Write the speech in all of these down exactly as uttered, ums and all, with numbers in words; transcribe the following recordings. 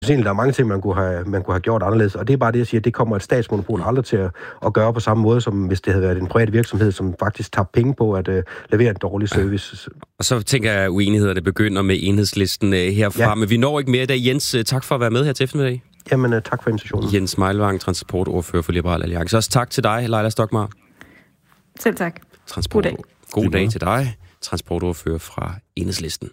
Egentlig, der er mange ting, man kunne, have, man kunne have gjort anderledes, og det er bare det, jeg siger, det kommer et statsmonopol aldrig til at, at gøre på samme måde, som hvis det havde været en privat virksomhed, som faktisk tager penge på at uh, levere en dårlig service. Og så tænker jeg, at uenighederne begynder med Enhedslisten uh, herfra, ja. Men vi når ikke mere i dag. Jens, uh, tak for at være med her til eftermiddag. Jamen, uh, tak for invitationen. Jens Meilvang, transportordfører for Liberal Alliance. Også tak til dig, Leila Stokmar. Selv tak. Transport. God dag. God dag til dig, transportordfører fra Enhedslisten.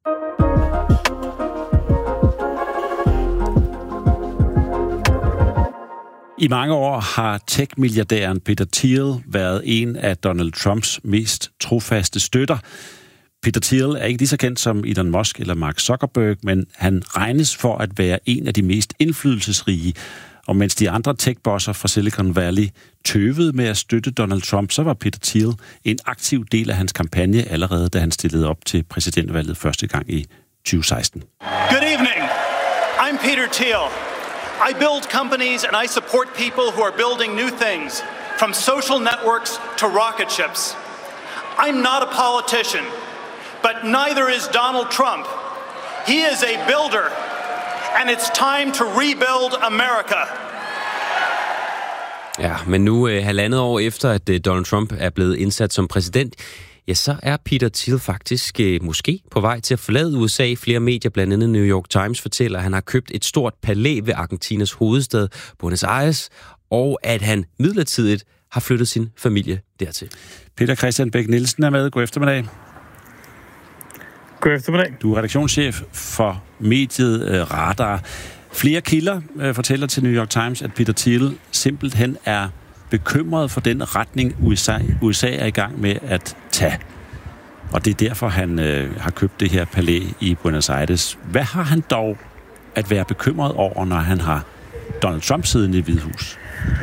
I mange år har tech-milliardæren Peter Thiel været en af Donald Trumps mest trofaste støtter. Peter Thiel er ikke lige så kendt som Elon Musk eller Mark Zuckerberg, men han regnes for at være en af de mest indflydelsesrige. Og mens de andre tech-bosser fra Silicon Valley tøvede med at støtte Donald Trump, så var Peter Thiel en aktiv del af hans kampagne allerede, da han stillede op til præsidentvalget første gang i tyve seksten. Good evening. I'm Peter Thiel. I build companies and I support people who are building new things, from social networks to rocket ships. I'm not a politician, but neither is Donald Trump. He is a builder, and it's time to rebuild America. Ja, men nu øh, halvandet år efter, at øh, Donald Trump er blevet indsat som præsident, ja, så er Peter Thiel faktisk øh, måske på vej til at forlade U S A. Flere medier, blandt andet New York Times, fortæller, at han har købt et stort palæ ved Argentinas hovedstad, Buenos Aires, og at han midlertidigt har flyttet sin familie dertil. Peter Christian Bæk Nielsen er med. God eftermiddag. God eftermiddag. Du er redaktionschef for mediet øh, Radar. Flere kilder øh, fortæller til New York Times, at Peter Thiel simpelthen er bekymret for den retning, U S A, U S A er i gang med at tage. Og det er derfor, han øh, har købt det her palæ i Buenos Aires. Hvad har han dog at være bekymret over, når han har Donald Trump siddende i Hvide Hus?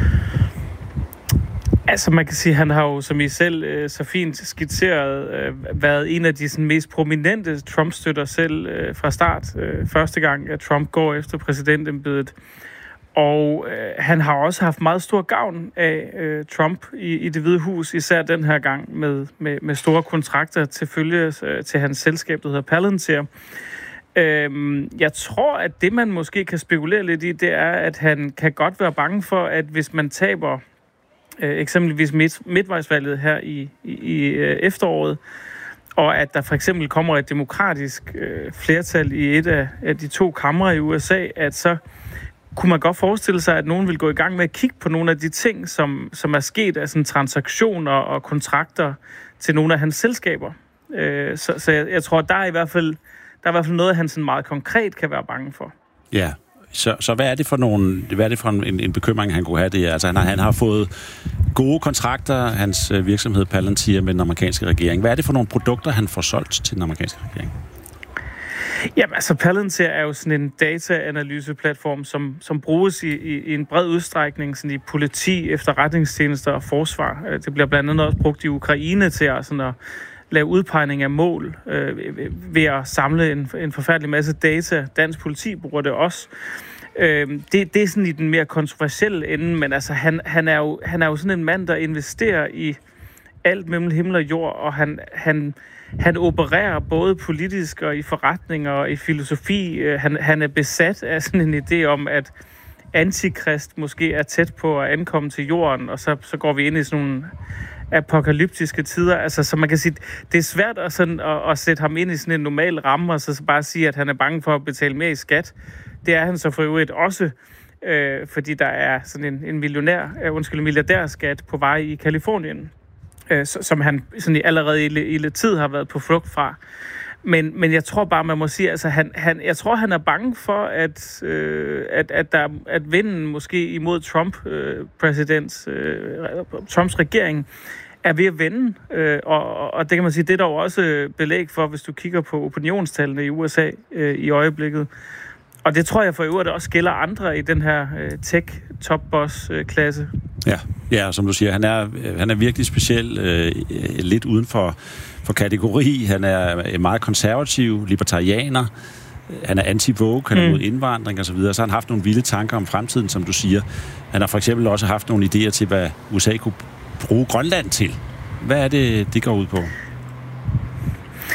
Altså, man kan sige, at han har jo, som I selv øh, så fint skitseret, øh, været en af de sådan, mest prominente Trump-støtter selv øh, fra start. Øh, første gang, at Trump går efter præsidentembedet. Og øh, han har også haft meget stor gavn af øh, Trump i, i Det Hvide Hus, især den her gang med, med, med store kontrakter til følge øh, til hans selskab, der hedder Palantir. Øh, jeg tror, at det man måske kan spekulere lidt i, det er, at han kan godt være bange for, at hvis man taber øh, eksempelvis midt, midtvejsvalget her i, i, i øh, efteråret, og at der for eksempel kommer et demokratisk øh, flertal i et af, af de to kamre i U S A, at så kunne man godt forestille sig, at nogen vil gå i gang med at kigge på nogle af de ting, som, som er sket af sådan transaktioner og kontrakter til nogle af hans selskaber. Øh, så så jeg, jeg tror, der er i hvert fald, der er i hvert fald noget, han sådan meget konkret kan være bange for. Ja, så, så hvad er det for nogle, hvad er det for en, en bekymring, han kunne have det? Altså, han har, han har fået gode kontrakter, hans virksomhed Palantir med den amerikanske regering. Hvad er det for nogle produkter, han får solgt til den amerikanske regering? Jamen, altså Palantir er jo sådan en data-analyseplatform, som, som bruges i, i, i en bred udstrækning sådan i politi, efterretningstjenester og forsvar. Det bliver blandt andet også brugt i Ukraine til at, sådan at lave udpegning af mål øh, ved at samle en, en forfærdelig masse data. Dansk politi bruger det også. Øh, det, det er sådan i den mere kontroversielle ende, men altså han, han, er jo, han er jo sådan en mand, der investerer i alt mellem himmel og jord, og han... han Han opererer både politisk og i forretninger og i filosofi. Han, han er besat af sådan en idé om, at antikrist måske er tæt på at ankomme til jorden, og så, så går vi ind i sådan nogle apokalyptiske tider. Altså, så man kan sige, det er svært at, sådan, at, at sætte ham ind i sådan en normal ramme, og så bare sige, at han er bange for at betale mere i skat. Det er han så for øvrigt også, øh, fordi der er sådan en, en millionær, øh, undskyld, milliardærskat på vej i Kalifornien, som han sådan allerede i, i lidt tid har været på flugt fra. Men, men jeg tror bare, man må sige, altså han, han, jeg tror, han er bange for, at, øh, at, at, der, at vinden måske imod Trump, øh, præsidents, øh, Trumps regering, er ved at vende. Øh, og, og det kan man sige, det er der jo også belæg for, hvis du kigger på opinionstallene i U S A øh, i øjeblikket. Og det tror jeg for øvrigt også gælder andre i den her øh, tech-top-boss-klasse. Ja, ja, som du siger, han er, han er virkelig speciel, øh, lidt uden for, for kategori. Han er meget konservativ, libertarianer. Han er anti-vogue, han er mod indvandring og så videre. Så har han haft nogle vilde tanker om fremtiden, som du siger. Han har for eksempel også haft nogle idéer til, hvad U S A kunne bruge Grønland til. Hvad er det, det går ud på?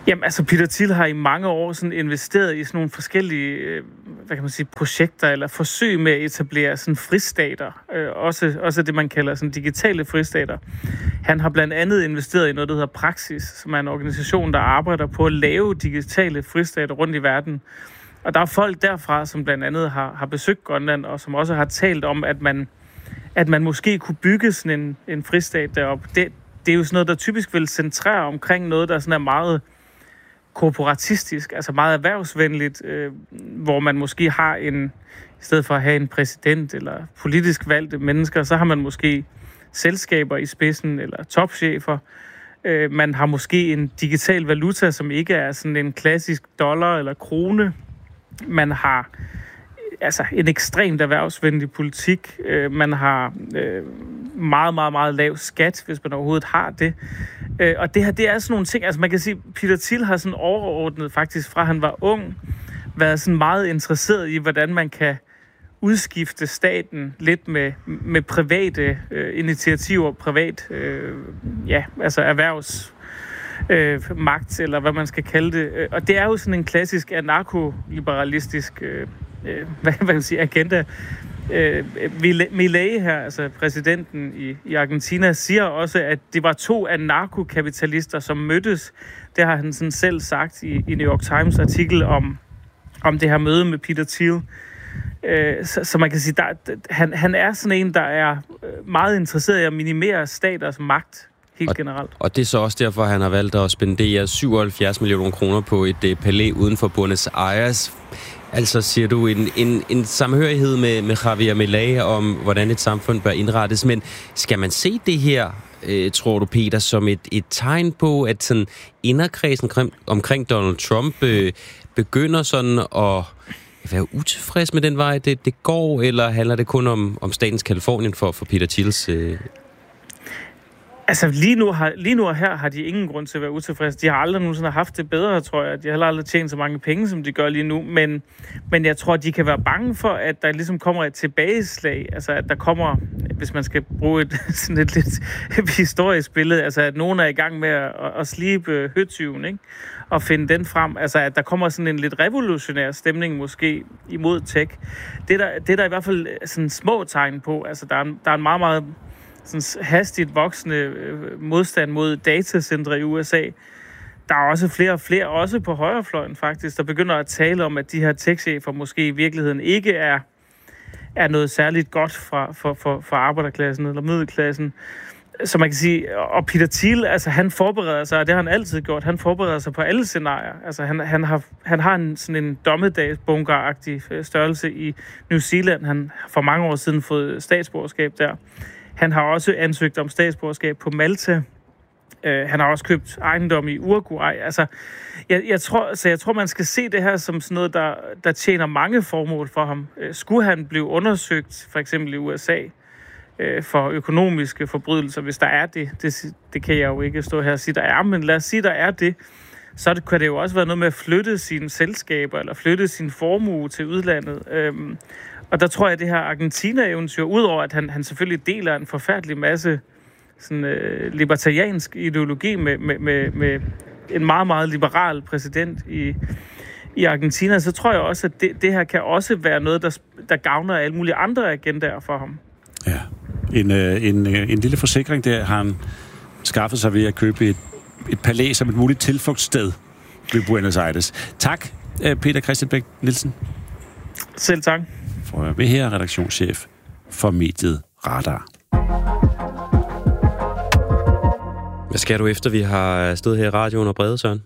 Jamen, altså Peter Thiel har i mange år sådan investeret i sådan nogle forskellige, hvad kan man sige, projekter eller forsøg med at etablere sådan fristater. Øh, også, også det, man kalder sådan digitale fristater. Han har blandt andet investeret i noget, der hedder Praxis, som er en organisation, der arbejder på at lave digitale fristater rundt i verden. Og der er folk derfra, som blandt andet har, har besøgt Grønland, og som også har talt om, at man, at man måske kunne bygge sådan en, en fristat deroppe. Det, det er jo sådan noget, der typisk vil centrere omkring noget, der sådan er meget korporatistisk, altså meget erhvervsvenligt, øh, hvor man måske har en, i stedet for at have en præsident eller politisk valgte mennesker, så har man måske selskaber i spidsen eller topchefer. Øh, man har måske en digital valuta, som ikke er sådan en klassisk dollar eller krone. Man har altså en ekstremt erhvervsvenlig politik. Øh, man har øh, meget, meget, meget lav skat, hvis man overhovedet har det. Øh, og det her, det er sådan nogle ting, altså man kan sige, Peter Thiel har sådan overordnet faktisk, fra han var ung, været sådan meget interesseret i, hvordan man kan udskifte staten lidt med, med private øh, initiativer, privat, øh, ja, altså erhvervs øh, magt, eller hvad man skal kalde det. Og det er jo sådan en klassisk anarko-liberalistisk øh, hvad kan man sige, agenda. Øh, Milei her, altså præsidenten i, i Argentina, siger også, at det var to anarkokapitalister, som mødtes. Det har han sådan selv sagt i, i New York Times artikel om, om det her møde med Peter Thiel. Øh, så, så man kan sige, der, han, han er sådan en, der er meget interesseret i at minimere staters magt. Helt generelt. Og, og det er så også derfor, han har valgt at spendere syvoghalvfjerds millioner kroner på et uh, palæ uden for Buenos Aires. Altså siger du en, en, en samhørighed med, med Javier Milei om, hvordan et samfund bør indrettes. Men skal man se det her, øh, tror du, Peter, som et, et tegn på, at sådan inderkredsen omkring, omkring Donald Trump øh, begynder sådan at være utilfreds med den vej, det, det går, eller handler det kun om, om statens Kalifornien for, for Peter Thiels... Øh Altså lige nu, har, lige nu og her har de ingen grund til at være utilfredse. De har aldrig nogensinde haft det bedre, tror jeg. De har heller aldrig tjent så mange penge, som de gør lige nu. Men, men jeg tror, de kan være bange for, at der ligesom kommer et tilbageslag. Altså at der kommer, hvis man skal bruge et sådan et lidt historisk billede, altså at nogen er i gang med at, at slibe høtyven, ikke? Og finde den frem. Altså at der kommer sådan en lidt revolutionær stemning måske imod tech. Det er der, det er der i hvert fald sådan små tegn på. Altså der er, der er en meget, meget sådan hastigt voksende øh, modstand mod datacentre i U S A. Der er også flere og flere, også på højrefløjen faktisk, der begynder at tale om, at de her tech-chefer måske i virkeligheden ikke er, er noget særligt godt for, for, for, for arbejderklassen eller middelklassen. Så man kan sige, og Peter Thiel, altså han forbereder sig, og det har han altid gjort, han forbereder sig på alle scenarier. Altså han, han har, han har en, sådan en dommedagsbunker-agtig størrelse i New Zealand. Han har for mange år siden fået statsborgerskab der. Han har også ansøgt om statsborgerskab på Malta. Uh, han har også købt ejendom i Uruguay. Altså, jeg, jeg, tror, så jeg tror, man skal se det her som sådan noget, der, der tjener mange formål for ham. Uh, skulle han blive undersøgt, for eksempel i U S A, uh, for økonomiske forbrydelser, hvis der er det, det, det kan jeg jo ikke stå her og sige, der er, men lad os sige, der er det, så det, kan det jo også være noget med at flytte sine selskaber, eller flytte sin formue til udlandet. Uh, Og der tror jeg, at det her Argentina-eventyr, udover at han, han selvfølgelig deler en forfærdelig masse sådan, øh, libertariansk ideologi med, med, med, med en meget, meget liberal præsident i, i Argentina, så tror jeg også, at det, det her kan også være noget, der, der gavner alle mulige andre agendaer for ham. Ja, en, øh, en, øh, en lille forsikring der har han skaffet sig ved at købe et, et palæ som et muligt tilflugtssted ved Buenos Aires. Tak, Peter Christian Bæk Nielsen. Selv tak. For at være her redaktionschef for mediet Radar. Hvad skal du efter, vi har stået her i radioen og bredet, Søren?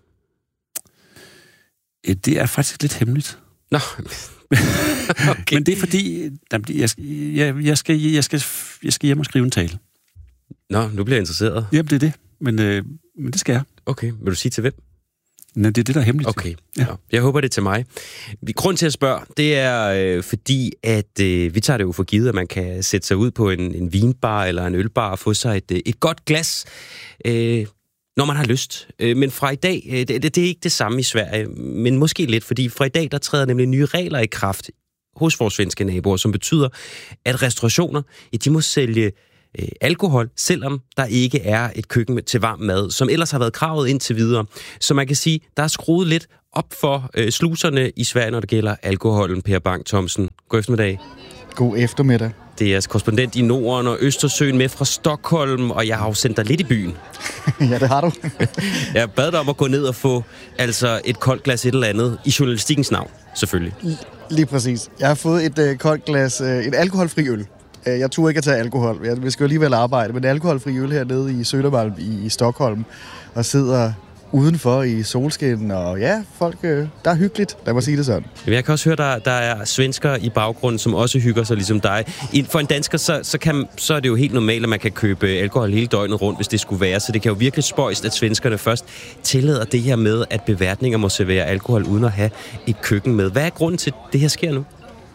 Det er faktisk lidt hemmeligt. Nå, okay. Men det er fordi, jeg, jeg, jeg, skal, jeg, skal, jeg skal hjem og skrive en tale. Nå, nu bliver jeg interesseret. Jamen, det er det. Men, øh, men det skal jeg. Okay, vil du sige til hvem? Nej, det er det, der er hemmeligt. Okay, ja. Jeg håber, det er til mig. Grund til at spørge, det er øh, fordi, at øh, vi tager det jo for givet, at man kan sætte sig ud på en, en vinbar eller en ølbar og få sig et, et godt glas, øh, når man har lyst. Øh, men fra i dag, øh, det, det er ikke det samme i Sverige, men måske lidt, fordi fra i dag, der træder nemlig nye regler i kraft hos vores svenske naboer, som betyder, at restaurationer, ja, de må sælge øh, alkohol, selvom der ikke er et køkken til varm mad, som ellers har været kravet indtil videre. Så man kan sige, der er skruet lidt op for øh, sluserne i Sverige, når det gælder alkoholen. Per Bang Thomsen, god eftermiddag. God eftermiddag. Det er jeres korrespondent i Norden og Østersøen med fra Stockholm, og jeg har jo sendt dig lidt i byen. Ja, det har du. Jeg bad dig om at gå ned og få altså et koldt glas et eller andet, i journalistikkens navn, selvfølgelig. Lige præcis. Jeg har fået et øh, koldt glas, øh, et alkoholfri øl. Jeg turde ikke at tage alkohol. Jeg skal jo alligevel arbejde, men alkoholfri øl hernede i Södermalm i, i Stockholm, og sidder udenfor i solskin, og ja, folk, øh, der er hyggeligt, lad mig sige det sådan. Jeg kan også høre, der, der er svensker i baggrunden, som også hygger sig ligesom dig. For en dansker, så, så, kan, så er det jo helt normalt, at man kan købe alkohol hele døgnet rundt, hvis det skulle være. Så det kan jo virkelig spøjst, at svenskerne først tillader det her med, at beværtninger må servere alkohol uden at have et køkken med. Hvad er grunden til, at det her sker nu?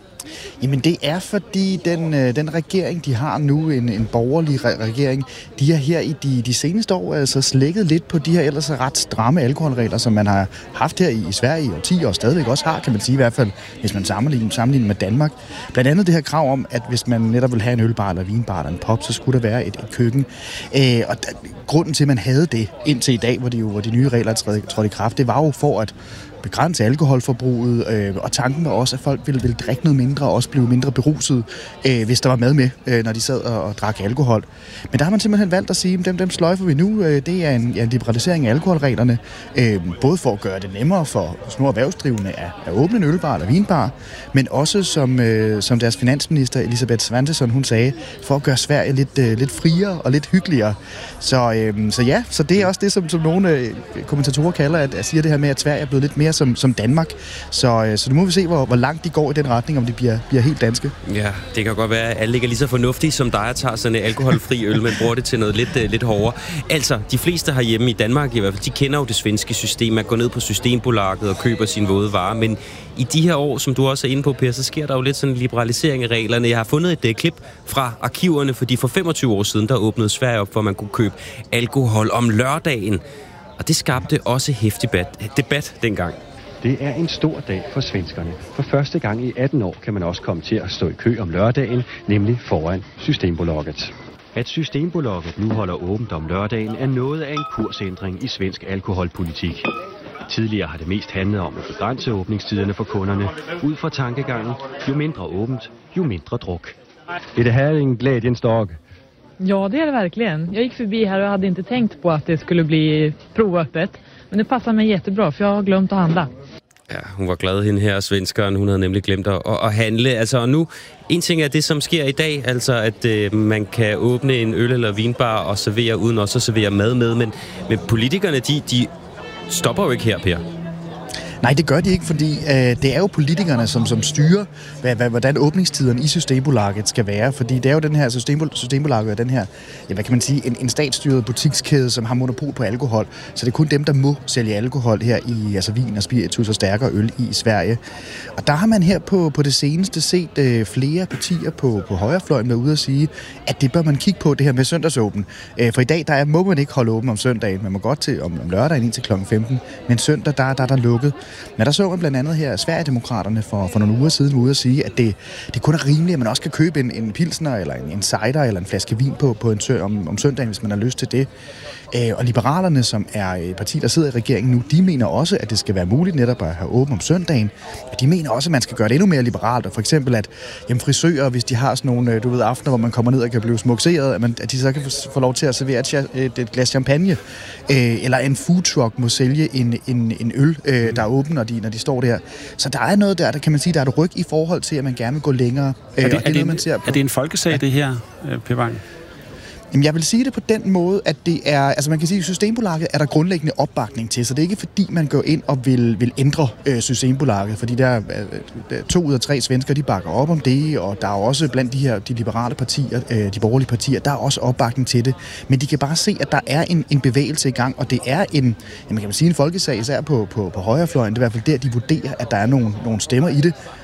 Jamen det er fordi den, den regering, de har nu, en, en borgerlig re- regering, de har her i de, de seneste år altså slækket lidt på de her ellers ret stramme alkoholregler, som man har haft her i, i Sverige i årtier og stadigvæk også har, kan man sige i hvert fald, hvis man sammenligner, sammenligner med Danmark. Blandt andet det her krav om, at hvis man netop vil have en ølbar eller vinbar eller en pop, så skulle der være et, et køkken. Øh, og da, grunden til, at man havde det indtil i dag, hvor de, jo, hvor de nye regler trådte i kraft, det var jo for at begrænse alkoholforbruget, øh, og tanken var også, at folk ville, ville drikke noget mindre og også blive mindre beruset, øh, hvis der var mad med, øh, når de sad og, og drak alkohol. Men der har man simpelthen valgt at sige, at dem, dem sløjfer vi nu. Øh, det er en, ja, en liberalisering af alkoholreglerne, øh, både for at gøre det nemmere for små erhvervsdrivende at, at åbne en ølbar eller vinbar, men også som, øh, som deres finansminister Elisabeth Svantesson, hun sagde, for at gøre Sverige lidt, øh, lidt friere og lidt hyggeligere. Så, øh, så ja, så det er også det, som, som nogle øh, kommentatorer kalder, at, at siger det her med, at Sverige er blevet lidt mere som, som Danmark. Så, så nu må vi se, hvor, hvor langt de går i den retning, om de bliver, bliver helt danske. Ja, det kan godt være, at alle ikke er lige så fornuftige som dig og tager sådan en alkoholfri øl, men bruger det til noget lidt, lidt hårdere. Altså, de fleste herhjemme i Danmark i hvert fald, de kender jo det svenske system, at gå ned på Systembolaget og køber sine våde varer, men i de her år, som du også er inde på, Per, så sker der jo lidt sådan en liberalisering af reglerne. Jeg har fundet et uh, klip fra arkiverne, fordi for femogtyve år siden, der åbnede Sverige op, hvor man kunne købe alkohol om lørdagen. Og det skabte også hæftig debat, debat dengang. Det er en stor dag for svenskerne. For første gang i atten år kan man også komme til at stå i kø om lørdagen, nemlig foran Systembolaget. At Systembolaget nu holder åbent om lørdagen er noget af en kursændring i svensk alkoholpolitik. Tidligere har det mest handlet om at begrænse åbningstiderne for kunderne. Ud fra tankegangen, jo mindre åbent, jo mindre druk. Er det her en glædjens dag? Ja, det är det verkligen. Jag gick förbi här och hade inte tänkt på att det skulle bli provöppet. Men det passar mig jättebra, för jag har glömt att handla. Ja, hun var glad, hende her, svenskeren. Hun havde nemlig glemt at, at handle. Altså, og nu, en ting er det, som sker i dag, altså at øh, man kan åbne en øl- eller vinbar og servere, uden også at servere mad med. Men, men politikerne, de, de stopper jo ikke her, Per. Nej, det gør de ikke, fordi øh, det er jo politikerne, som, som styrer, hvad, hvad, hvordan åbningstiderne i Systembolaget skal være. Fordi det er jo den her Systembol- Systembolaget og den her, ja, hvad kan man sige, en, en statsstyret butikskæde, som har monopol på alkohol. Så det er kun dem, der må sælge alkohol her i altså vin og spiritus og stærkere øl i, i Sverige. Og der har man her på, på det seneste set øh, flere partier på, på højrefløjen være ude at sige, at det bør man kigge på, det her med søndagsåben. Øh, for i dag, der er, må man ikke holde åben om søndagen. Man må godt til om, om lørdagen indtil klokken femten, men søndag, der, der er der lukket. Men der så man blandt andet her Sverigedemokraterne for, for nogle uger siden ude at sige, at det, det kun er rimeligt, at man også kan købe en, en pilsner eller en, en cider eller en flaske vin på, på en sø, om, om søndagen, hvis man har lyst til det. Øh, og Liberalerne, som er et parti, der sidder i regeringen nu, de mener også, at det skal være muligt netop at have åben om søndagen. Og de mener også, at man skal gøre det endnu mere liberalt. Og for eksempel, at jamen, frisører, hvis de har sådan nogle, du ved, aftener, hvor man kommer ned og kan blive smukseret, at, man, at de så kan få lov til at servere et, et, et glas champagne. Øh, eller en foodtruck må sælge en, en, en øl, øh, der er åben, når de, når de står der. Så der er noget der, der kan man sige, der er et ryg i forhold til, at man gerne vil gå længere. Øh, er, det, er, det, det, man ser på. Er det en folkesag, ja. Det her, Per Bang? Jamen, jeg vil sige det på den måde, at det er, altså man kan sige, at Systembolaget er der grundlæggende opbakning til, så det er ikke fordi, man går ind og vil, vil ændre øh, Systembolaget, fordi der er øh, to ud af tre svensker, de bakker op om det, og der er også blandt de her, de liberale partier, øh, de borgerlige partier, der er også opbakning til det, men de kan bare se, at der er en, en bevægelse i gang, og det er en, jamen kan man sige, en folkesag, især på, på, på højrefløjen, det er i hvert fald der, de vurderer, at der er nogle, nogle stemmer i det,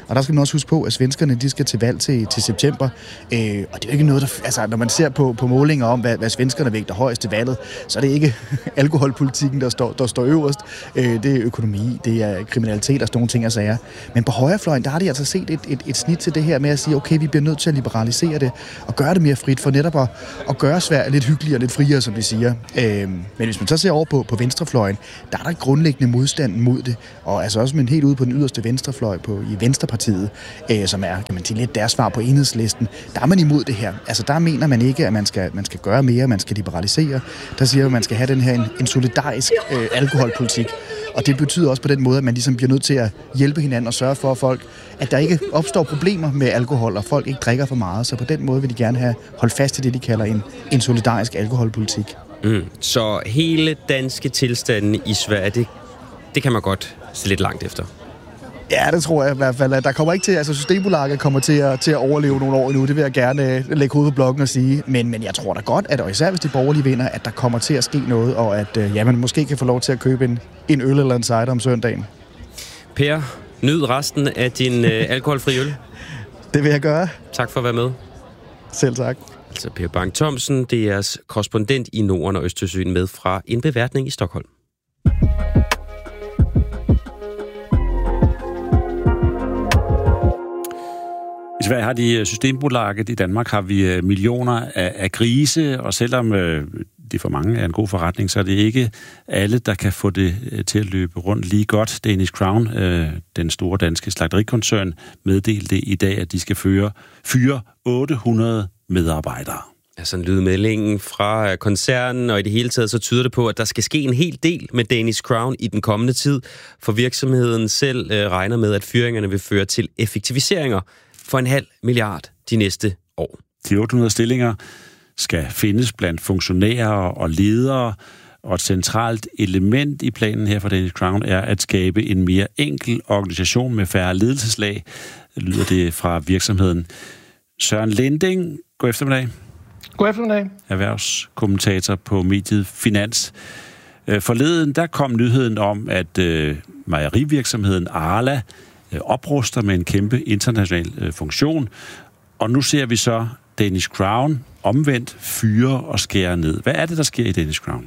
Og der skal man også huske på, at svenskerne de skal til valg til, til september. Øh, og det er jo ikke noget, der... Altså, når man ser på, på målinger om, hvad, hvad svenskerne vægter højst til valget, så er det ikke alkoholpolitikken, der står, der står øverst. Øh, det er økonomi, det er kriminalitet og sådan nogle ting og sager. Men på højrefløjen, der har de altså set et, et, et snit til det her med at sige, okay, vi bliver nødt til at liberalisere det og gøre det mere frit for netop at, at gøre Sverige lidt hyggeligere og lidt friere, som vi siger. Øh, men hvis man så ser over på, på venstrefløjen, der er der grundlæggende modstand mod det. Og altså også men helt ude på den yderste venstrefløj på, i Venstrepartiet, øh, som er, kan man sige, lidt deres svar på Enhedslisten, der er man imod det her. Altså der mener man ikke, at man skal, man skal gøre mere, man skal liberalisere. Der siger man, at man skal have den her en, en solidarisk øh, alkoholpolitik. Og det betyder også på den måde, at man ligesom bliver nødt til at hjælpe hinanden og sørge for at folk, at der ikke opstår problemer med alkohol, og folk ikke drikker for meget. Så på den måde vil de gerne have holdt fast i det, de kalder en, en solidarisk alkoholpolitik. Mm. Så hele danske tilstanden i Sverige, det, det kan man godt se lidt langt efter. Ja, det tror jeg i hvert fald. Der kommer ikke til, altså Systembolaget kommer til at, til at overleve nogle år endnu. Det vil jeg gerne lægge hovedet på blokken og sige. Men, men jeg tror da godt, at og især hvis de borgerlige vinder, at der kommer til at ske noget, og at ja, man måske kan få lov til at købe en, en øl eller en cider om søndagen. Per, nyd resten af din øh, alkoholfri øl. Det vil jeg gøre. Tak for at være med. Selv tak. Altså Per Bang Thomsen, D R's korrespondent i Norden og Østersøen, med fra en beværtning i Stockholm. I Sverige har de Systembolaget, i Danmark har vi millioner af, af grise, og selvom øh, det for mange er en god forretning, så er det ikke alle, der kan få det øh, til at løbe rundt lige godt. Danish Crown, øh, den store danske slagterikoncern, meddelte i dag, at de skal føre, fyre otte hundrede medarbejdere. Ja, sådan lyder meldingen fra koncernen, og i det hele taget så tyder det på, at der skal ske en hel del med Danish Crown i den kommende tid, for virksomheden selv øh, regner med, at fyringerne vil føre til effektiviseringer for en halv milliard de næste år. De otte hundrede stillinger skal findes blandt funktionærer og ledere, og et centralt element i planen her for Danish Crown er at skabe en mere enkel organisation med færre ledelseslag, lyder det fra virksomheden. Søren Linding, god eftermiddag. God eftermiddag. Erhvervskommentator på mediet Finans. Forleden der kom nyheden om, at øh, mejerivirksomheden Arla øh, opruster med en kæmpe international øh, funktion, og nu ser vi så Danish Crown omvendt fyre og skære ned. Hvad er det, der sker i Danish Crown?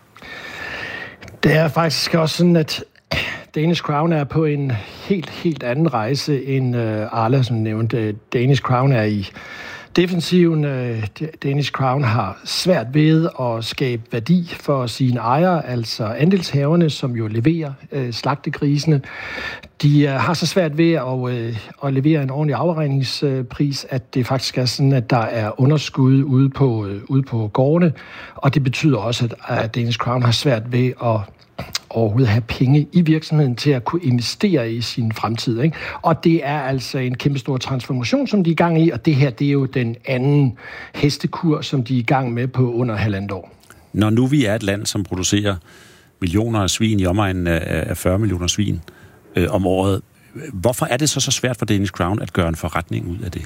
Det er faktisk også sådan, at Danish Crown er på en helt, helt anden rejse end øh, Arla, som nævnte. Danish Crown er i defensiven. Danish Crown har svært ved at skabe værdi for sine ejere, altså andelshaverne, som jo leverer øh, slagtegrisene. De øh, har så svært ved at, øh, at levere en ordentlig afregningspris, at det faktisk er sådan, at der er underskud ude på, øh, ude på gårdene, og det betyder også, at, at Danish Crown har svært ved at overhovedet have penge i virksomheden til at kunne investere i sin fremtid. Ikke? Og det er altså en kæmpe stor transformation, som de er i gang i, og det her, det er jo den anden hestekur, som de er i gang med på under halvandet år. Når nu vi er et land, som producerer millioner af svin, i omegnen af fyrre millioner svin øh, om året, hvorfor er det så så svært for Danish Crown at gøre en forretning ud af det?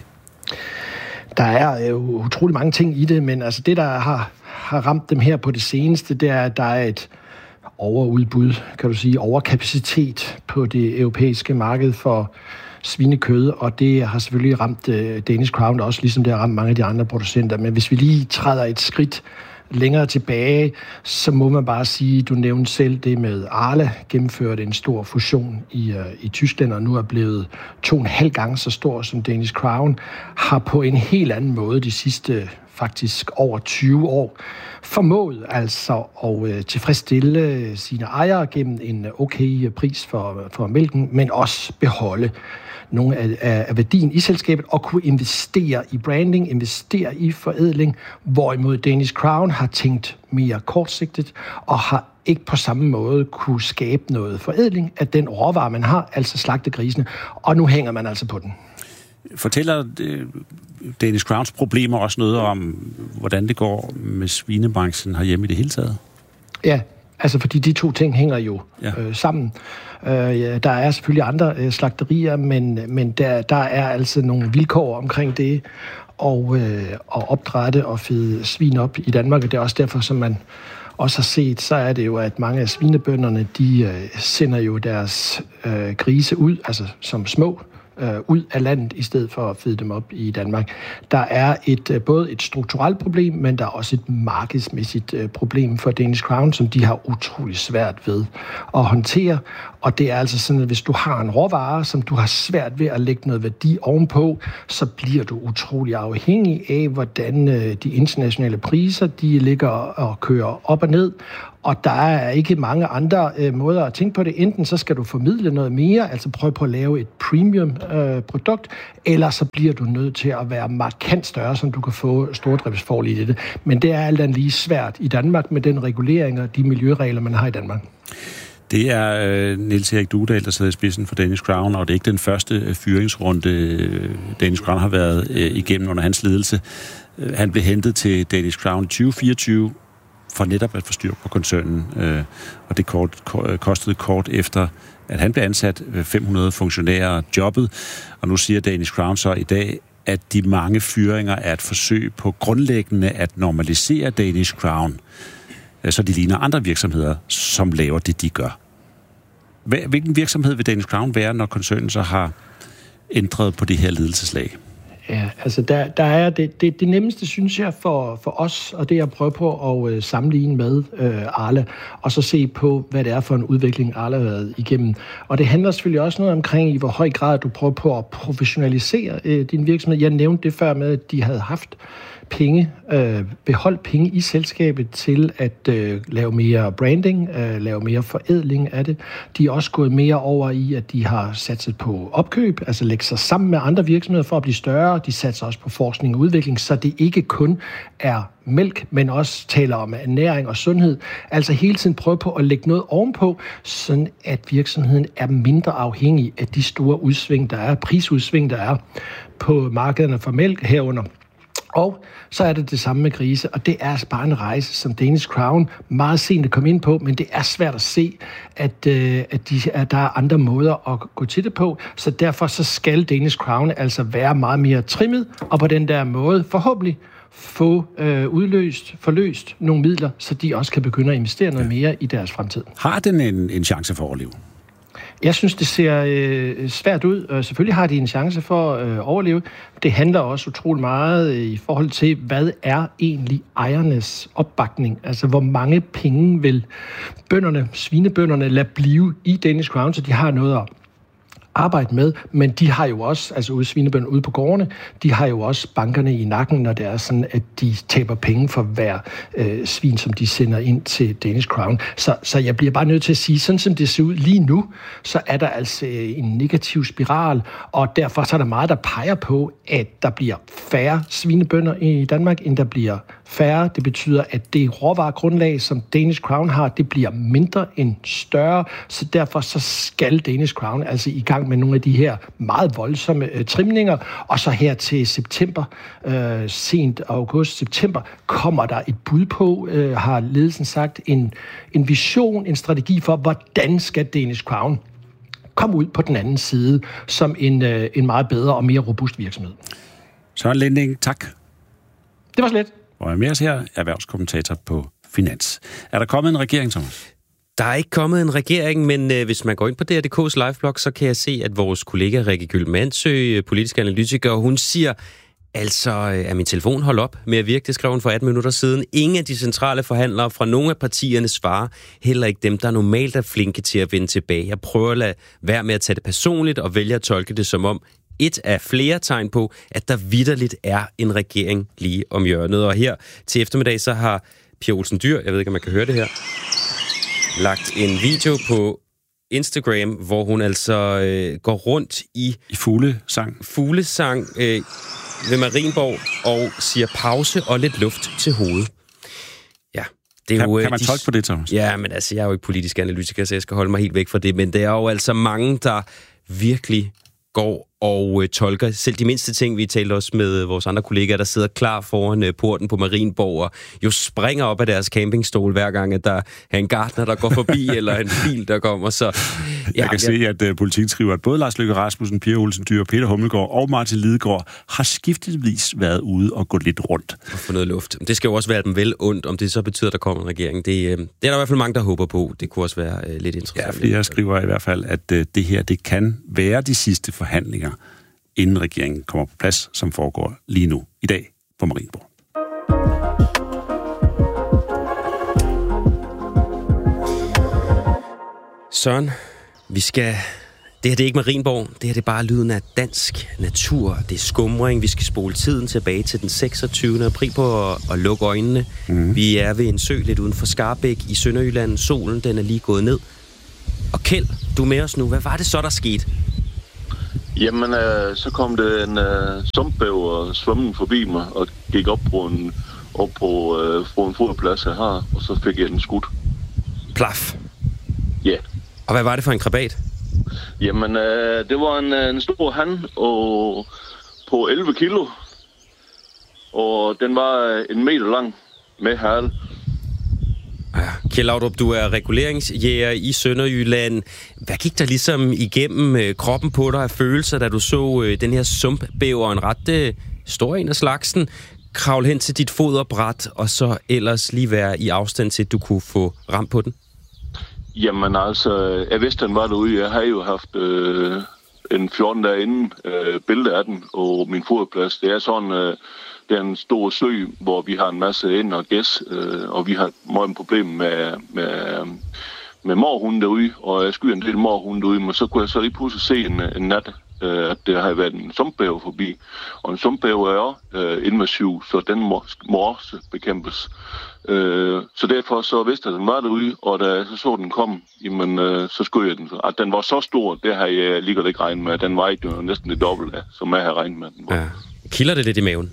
Der er jo utrolig mange ting i det, men altså det, der har, har ramt dem her på det seneste, det er, at der er et overudbud, kan du sige, overkapacitet på det europæiske marked for svinekød, og det har selvfølgelig ramt Danish Crown også, ligesom det har ramt mange af de andre producenter. Men hvis vi lige træder et skridt længere tilbage, så må man bare sige, du nævnte selv det med Arla, gennemførte en stor fusion i, uh, i Tyskland, og nu er blevet to og en halv gange så stor som Danish Crown, har på en helt anden måde de sidste faktisk over tyve år formået altså at øh, tilfredsstille sine ejere gennem en okay pris for, for mælken, men også beholde nogle af, af, af værdien i selskabet og kunne investere i branding, investere i forædling, hvorimod Danish Crown har tænkt mere kortsigtet og har ikke på samme måde kunne skabe noget forædling af den råvare, man har, altså slagtegrisene, og nu hænger man altså på den. Fortæller Danish Crowns problemer også noget om, hvordan det går med svinebranchen herhjemme i det hele taget? Ja, altså fordi de to ting hænger jo ja. øh, sammen. Øh, ja, der er selvfølgelig andre øh, slagterier, men, men der, der er altså nogle vilkår omkring det, og øh, at opdrætte og fede svin op i Danmark, og det er også derfor, som man også har set, så er det jo, at mange af svinebønderne, de øh, sender jo deres øh, grise ud, altså som små øh, ud af landet, i stedet for at fede dem op i Danmark. Der er et, øh, både et strukturelt problem, men der er også et markedsmæssigt øh, problem for Danish Crown, som de har utrolig svært ved at håndtere. Og det er altså sådan, at hvis du har en råvare, som du har svært ved at lægge noget værdi ovenpå, så bliver du utrolig afhængig af, hvordan øh, de internationale priser, de ligger og kører op og ned. Og der er ikke mange andre øh, måder at tænke på det. Enten så skal du formidle noget mere, altså prøve på at lave et premium øh, produkt, eller så bliver du nødt til at være markant større, så du kan få stordriftsfordele i det. Men det er alt andet lige svært i Danmark med den regulering og de miljøregler, man har i Danmark. Det er øh, Niels Erik Duedal, der sidder i spidsen for Danish Crown, og det er ikke den første øh, fyringsrunde, øh, Danish Crown har været øh, igennem under hans ledelse. Øh, han blev hentet til Danish Crown i tyve fireogtyve for netop at få styr på koncernen, øh, og det kort, kostede kort efter, at han blev ansat fem hundrede funktionærer jobbet, og nu siger Danish Crown så i dag, at de mange fyringer er et forsøg på grundlæggende at normalisere Danish Crown, så de ligner andre virksomheder, som laver det, de gør. Hvilken virksomhed vil Danish Crown være, når koncernen så har ændret på det her ledelseslag? Ja, altså der, der er det, det, det nemmeste, synes jeg, for, for os, og det er at prøve på at øh, sammenligne med øh, Arla, og så se på, hvad det er for en udvikling, Arla har været igennem. Og det handler selvfølgelig også noget omkring, i hvor høj grad du prøver på at professionalisere øh, din virksomhed. Jeg nævnte det før med, at de havde haft penge, øh, beholdt penge i selskabet til at øh, lave mere branding, øh, lave mere forædling af det. De er også gået mere over i, at de har satset på opkøb, altså lægge sig sammen med andre virksomheder for at blive større. De satser også på forskning og udvikling, så det ikke kun er mælk, men også taler om ernæring og sundhed. Altså hele tiden prøve på at lægge noget ovenpå, sådan at virksomheden er mindre afhængig af de store udsving, der er, prisudsving, der er på markederne for mælk herunder. Og så er det det samme med grise, og det er altså bare en rejse, som Danish Crown meget sent at komme ind på, men det er svært at se, at, øh, at, de, at der er andre måder at gå til det på, så derfor så skal Danish Crown altså være meget mere trimmet, og på den der måde forhåbentlig få øh, udløst, forløst nogle midler, så de også kan begynde at investere noget mere i deres fremtid. Har den en, en chance for at overleve? Jeg synes, det ser øh, svært ud, og selvfølgelig har de en chance for at øh, overleve. Det handler også utrolig meget øh, i forhold til, hvad er egentlig ejernes opbakning? Altså, hvor mange penge vil bønderne, svinebønderne, lade blive i Danish Crown, så de har noget at arbejde med, men de har jo også, altså ude svinebønder ude på gårdene, de har jo også bankerne i nakken, når det er sådan, at de taber penge for hver øh, svin, som de sender ind til Danish Crown. Så, så jeg bliver bare nødt til at sige, sådan som det ser ud lige nu, så er der altså en negativ spiral, og derfor så er der meget, der peger på, at der bliver færre svinebønder i Danmark, end der bliver færre. Det betyder, at det råvaregrundlag, som Danish Crown har, det bliver mindre end større, så derfor så skal Danish Crown altså i gang med nogle af de her meget voldsomme øh, trimninger, og så her til september, øh, sent august-september, kommer der et bud på, øh, har ledelsen sagt, en, en vision, en strategi for, hvordan skal Danish Crown komme ud på den anden side som en, øh, en meget bedre og mere robust virksomhed. Søren Linding, tak. Det var slet. Og jeg med os her, erhvervskommentator på Finans. Er der kommet en regering, Thomas? Der er ikke kommet en regering, men øh, hvis man går ind på D R punktum D K's liveblog, så kan jeg se, at vores kollega Rikke Gyld-Mandsø, politisk analytiker, hun siger, altså, er min telefon holdt op med at virke? Det skrev hun for atten minutter siden. Ingen af de centrale forhandlere fra nogle af partierne svarer. Heller ikke dem, der normalt er flinke til at vende tilbage. Jeg prøver at lade være med at tage det personligt og vælge at tolke det som om, et af flere tegn på, at der vitterligt er en regering lige om hjørnet. Og her til eftermiddag, så har Pia Olsen Dyhr, jeg ved ikke, om man kan høre det her, lagt en video på Instagram, hvor hun altså øh, går rundt i... I fuglesang. Fuglesang øh, ved Marienborg og siger pause og lidt luft til hovedet. Ja. Det er kan, jo, kan man de, tolke på det, Thomas? Ja, men altså, jeg er jo ikke politisk analytiker, så jeg skal holde mig helt væk fra det, men det er jo altså mange, der virkelig går og øh, tolker selv de mindste ting. Vi talte også med vores andre kollegaer, der sidder klar foran øh, porten på Marienborg og jo springer op af deres campingstol hver gang, at der er en gartner, der går forbi, eller en bil, der kommer. Så, ja, jeg kan jeg... se, at uh, politikken skriver, at både Lars Løkke Rasmussen, Pia Olsen Dyhr, Peter Hummelgaard og Martin Lidegaard har skiftevis været ude og gået lidt rundt. Og få noget luft. Det skal jo også være dem vel ondt, om det så betyder, at der kommer en regering. Det, øh, det er der i hvert fald mange, der håber på. Det kunne også være øh, lidt interessant. Ja, flere skriver i hvert fald, at øh, det her, det kan være de sidste forhandlinger inden regeringen kommer på plads, som foregår lige nu i dag på Marienborg. Søren, vi skal... Det her det er ikke Marienborg, det her det er bare lyden af dansk natur. Det er skumring, vi skal spole tiden tilbage til den seksogtyvende april på at, at lukke øjnene. Mm. Vi er ved en sø lidt uden for Skarbæk i Sønderjylland. Solen den er lige gået ned. Og Kjeld, du er med os nu. Hvad var det så, der skete? Jamen, øh, så kom det en øh, sumpbæver svømmende forbi mig og gik op på en, op på, øh, på en fodplads jeg har, og så fik jeg den skudt. Plaf? Ja. Yeah. Og hvad var det for en krabat? Jamen, øh, det var en, en stor han og, på elleve kilo, og den var en meter lang med hale. Ja, Kjeld Laudrup, du er reguleringsjæger i Sønderjylland. Hvad gik der ligesom igennem øh, kroppen på dig af følelser, da du så øh, den her sumpbæver, en ret øh, stor en af slagsen, kravle hen til dit foderbræt, og så ellers lige være i afstand til, at du kunne få ramt på den? Jamen altså, jeg vidste, den var derude. Jeg har jo haft øh, en fjorten dage inden øh, billede af den, og min foderplads. Det er sådan, øh, det er en stor sø, hvor vi har en masse ind og gæs, øh, og vi har meget problemer med, med, med morhunden derude, og jeg skyder en del morhunden derude, men så kunne jeg så lige pludselig se en, en nat, øh, at det har været en sumpbæver forbi. Og en sumpbæver er også øh, invasiv, så den må, må også bekæmpes. Øh, så derfor så vidste jeg, at den var derude, og da jeg så så den kom, jamen, øh, så skød jeg den. At den var så stor, det har jeg lige godt ikke regnet med. Den var ikke næsten det dobbelte af, som jeg havde regnet med. Den var. Ja. Kilder det lidt i maven?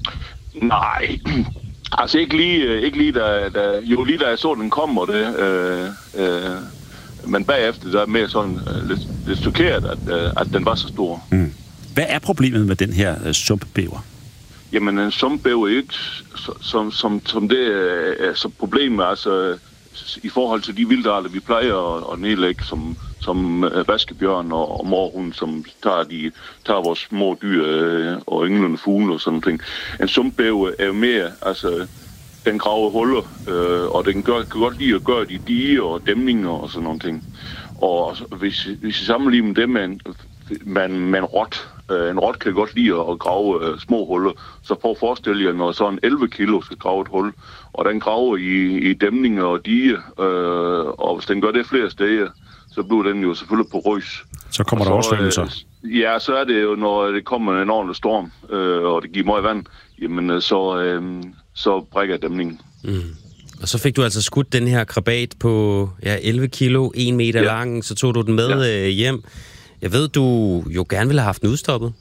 Nej, altså ikke lige, ikke lige da, da, jo lige da jeg så den kom, og det, øh, øh, men bagefter der er mere sådan øh, lidt, lidt chokeret, at, øh, at den var så stor. Mm. Hvad er problemet med den her øh, sumpbæver? Jamen, en sumpbæver er ikke som, som, som det er så problemet, altså i forhold til de vildarter, vi plejer at, at nedlægge, som, som vaskebjørn og, og morhund, som tager, de, tager vores små dyr øh, og ynglende fugle og sådan noget. En sumpbæver er jo mere, altså den graver huller, øh, og den gør, kan godt lide at gøre de diger og dæmninger og sådan nogle ting. Og hvis, hvis vi sammenligner det med en, med, med en rot, øh, en rot kan godt lide at grave øh, små huller, så prøv at forestille jer, når sådan elleve kilo skal grave et hul, og den graver i, i dæmninger og diger, øh, og hvis den gør det flere steder, så bliver den jo selvfølgelig på røs. Så kommer og der oversvømmelser. Øh, ja, så er det jo, når det kommer en ordentlig storm, øh, og det giver meget vand, jamen så, øh, så brækker dæmningen. Mm. Og så fik du altså skudt den her krabat på ja, elleve kilo, en meter ja. lang, så tog du den med ja. øh, hjem. Jeg ved, du jo gerne ville have haft den udstoppet.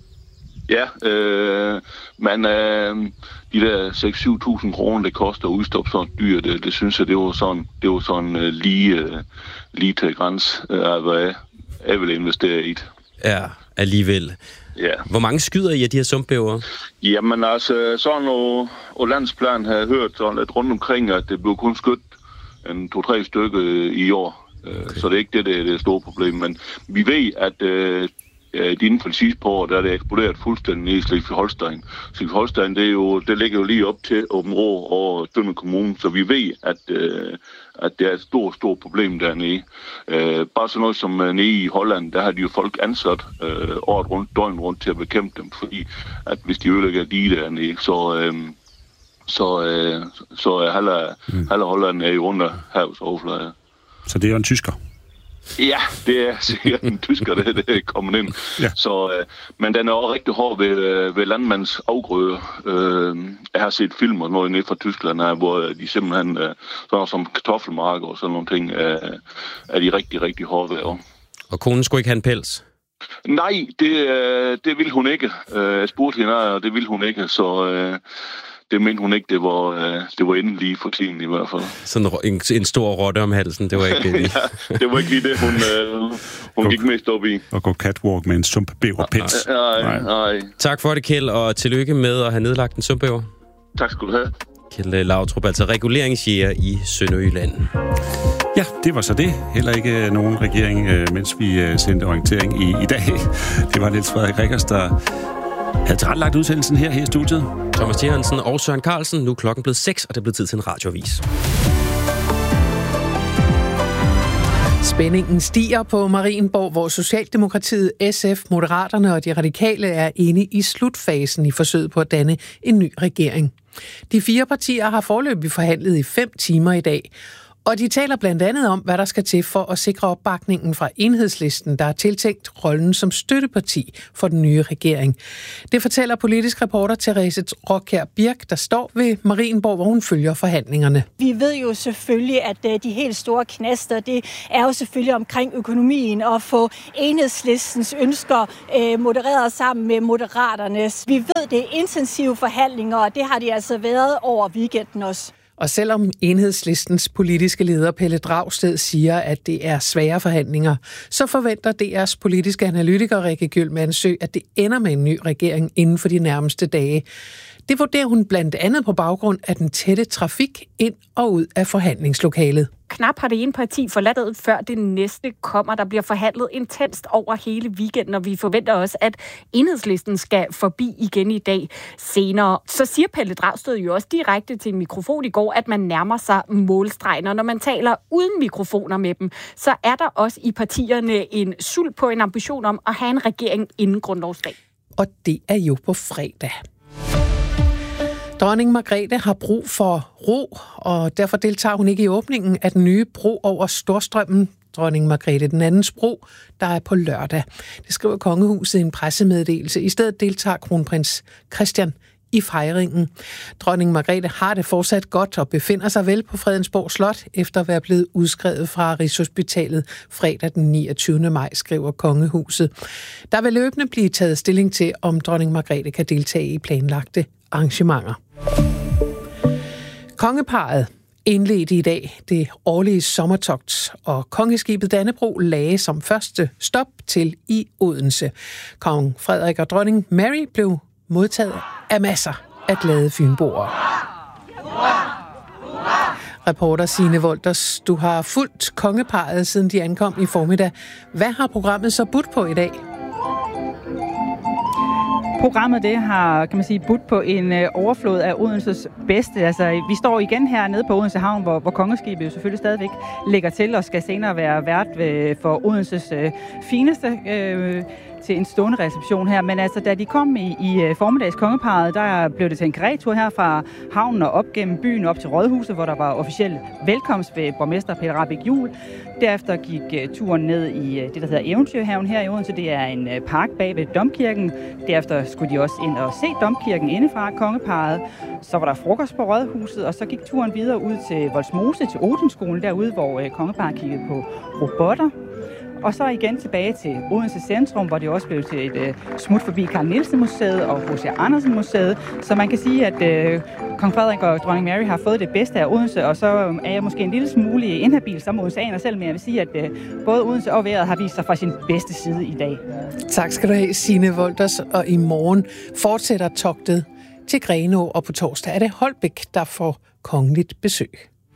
Ja, øh, men øh, de der seks til syv tusind kroner, det koster at udstoppe sådan et dyr, det, det synes jeg, det var sådan, det var sådan øh, lige, øh, lige til græns, øh, hvad jeg, jeg vil investere i det. Ja, alligevel. Ja. Hvor mange skyder I af de her sumpbæver? Jamen altså, sådan noget, og landsplan har jeg hørt sådan lidt rundt omkring, at det blev kun skudt en to-tre stykker i år. Okay. Så det er ikke det, det er det store problem. Men vi ved, at øh, inden for de sidste par år, der er det eksploderet fuldstændig i Slesvig-Holstein. Slesvig-Holstein, det, er jo, det ligger jo lige op til Aabenraa og Tønder Kommune, så vi ved, at, øh, at det er et stort, stort problem dernede. Øh, bare sådan noget som nede i Holland, der har de jo folk ansat øh, året rundt, døgnet rundt til at bekæmpe dem, fordi at hvis de ødelægger de dernede, så... Øh, så, øh, så er halve, mm. halve Holland er jo under havets overflade. Så det er jo en tysker? Ja, det er sikkert en tysker, det, det er kommet ind. Ja. Så, øh, men den er også rigtig hård ved, ved landmands afgrøder. Øh, jeg har set film og noget nede fra Tyskland, her, hvor de simpelthen, øh, sådan som kartoffelmarker og sådan nogle ting, øh, er de rigtig, rigtig hårde ved. Og konen skulle ikke have en pels? Nej, det, øh, det ville hun ikke. Øh, jeg spurgte hende, og det ville hun ikke, så... Øh, Det mente hun ikke, det var, øh, det var inden lige for tiden i hvert fald. Sådan en, en stor rotte om halsen, det var ikke det lige. Ja, det var ikke lige det, hun, øh, hun gik mest op i. Og gå catwalk med en sumpbæverpels. Nej, nej, nej. Tak for det, Kjeld, og tillykke med at have nedlagt en sumpbæver. Tak skal du have. Kjeld Laudrup, altså reguleringsjæger i Sønderjylland. Ja, det var så det. Heller ikke nogen regering, mens vi sendte orientering i, i dag. Det var Niels Frederik Rikkers, der havde tilrettelagt udsendelsen her, her i studiet. Thomas T. Hansen og Søren Carlsen. Nu er klokken blevet seks, og det er blevet tid til en radioavis. Spændingen stiger på Marienborg, hvor Socialdemokratiet, S F, Moderaterne og de radikale er inde i slutfasen i forsøget på at danne en ny regering. De fire partier har foreløbig forhandlet i fem timer i dag, og de taler blandt andet om, hvad der skal til for at sikre opbakningen fra Enhedslisten, der er tiltænkt rollen som støtteparti for den nye regering. Det fortæller politisk reporter Therese Rockjær Birk, der står ved Marienborg, hvor hun følger forhandlingerne. Vi ved jo selvfølgelig, at de helt store knaster, det er jo selvfølgelig omkring økonomien og få Enhedslistens ønsker modereret sammen med Moderaternes. Vi ved, det er intensive forhandlinger, og det har de altså været over weekenden også. Og selvom Enhedslistens politiske leder Pelle Dragsted siger, at det er svære forhandlinger, så forventer D R's politiske analytiker Rikke Gyldmannsø, at det ender med en ny regering inden for de nærmeste dage. Det vurderer hun blandt andet på baggrund af den tætte trafik ind og ud af forhandlingslokalet. Knap har det ene parti forladt, før det næste kommer. Der bliver forhandlet intenst over hele weekenden, og vi forventer også, at Enhedslisten skal forbi igen i dag senere. Så siger Pelle Dragsted jo også direkte til en mikrofon i går, at man nærmer sig målstregen. Og når man taler uden mikrofoner med dem, så er der også i partierne en sult på en ambition om at have en regering inden grundlovsdag. Og det er jo på fredag. Dronning Margrethe har brug for ro, og derfor deltager hun ikke i åbningen af den nye bro over Storstrømmen, Dronning Margrethe den andens bro, der er på lørdag. Det skriver Kongehuset i en pressemeddelelse. I stedet deltager kronprins Christian i fejringen. Dronning Margrethe har det fortsat godt og befinder sig vel på Fredensborg Slot, efter at være blevet udskrevet fra Rigshospitalet fredag den niogtyvende maj, skriver Kongehuset. Der vil løbende blive taget stilling til, om dronning Margrethe kan deltage i planlagte arrangementer. Kongeparret indledte i dag det årlige sommertogt, og kongeskibet Dannebrog lagde som første stop til i Odense. Kong Frederik og dronning Mary blev modtaget af masser af glade fynboer. Reporter Signe Wolters, du har fulgt kongeparret, siden de ankom i formiddag. Hvad har programmet så budt på i dag? Programmet det har, kan man sige, budt på en øh, overflod af Odenses bedste. Altså, vi står igen her nede på Odense Havn, hvor, hvor kongeskibet jo selvfølgelig stadigvæk ligger til og skal senere være vært ved, for Odenses øh, fineste øh, til en stående reception her. Men altså, da de kom i, i formiddags kongeparret, der blev det til en karettur her fra havnen og op gennem byen op til Rådhuset, hvor der var officiel velkomst ved borgmester Peter Rahbæk Juel. Derefter gik uh, turen ned i uh, det, der hedder Eventyrhaven her i Odense. Det er en uh, park bag ved Domkirken. Derefter skulle de også ind og se Domkirken indefra, kongeparret. Så var der frokost på Rådhuset, og så gik turen videre ud til Vollsmose, til Odinskolen, derude, hvor uh, kongeparret kiggede på robotter. Og så igen tilbage til Odense Centrum, hvor det også blev til et uh, smut forbi Carl Nielsen Museet og H C Andersen Museet. Så man kan sige, at uh, kong Frederik og dronning Mary har fået det bedste af Odense, og så er jeg måske en lille smule inhabil som odenseaner selv, men jeg vil sige, at uh, både Odense og vejret har vist sig fra sin bedste side i dag. Tak skal du have, Signe Wolters, og i morgen fortsætter togtet til Grenaa, og på torsdag er det Holbæk, der får kongeligt besøg.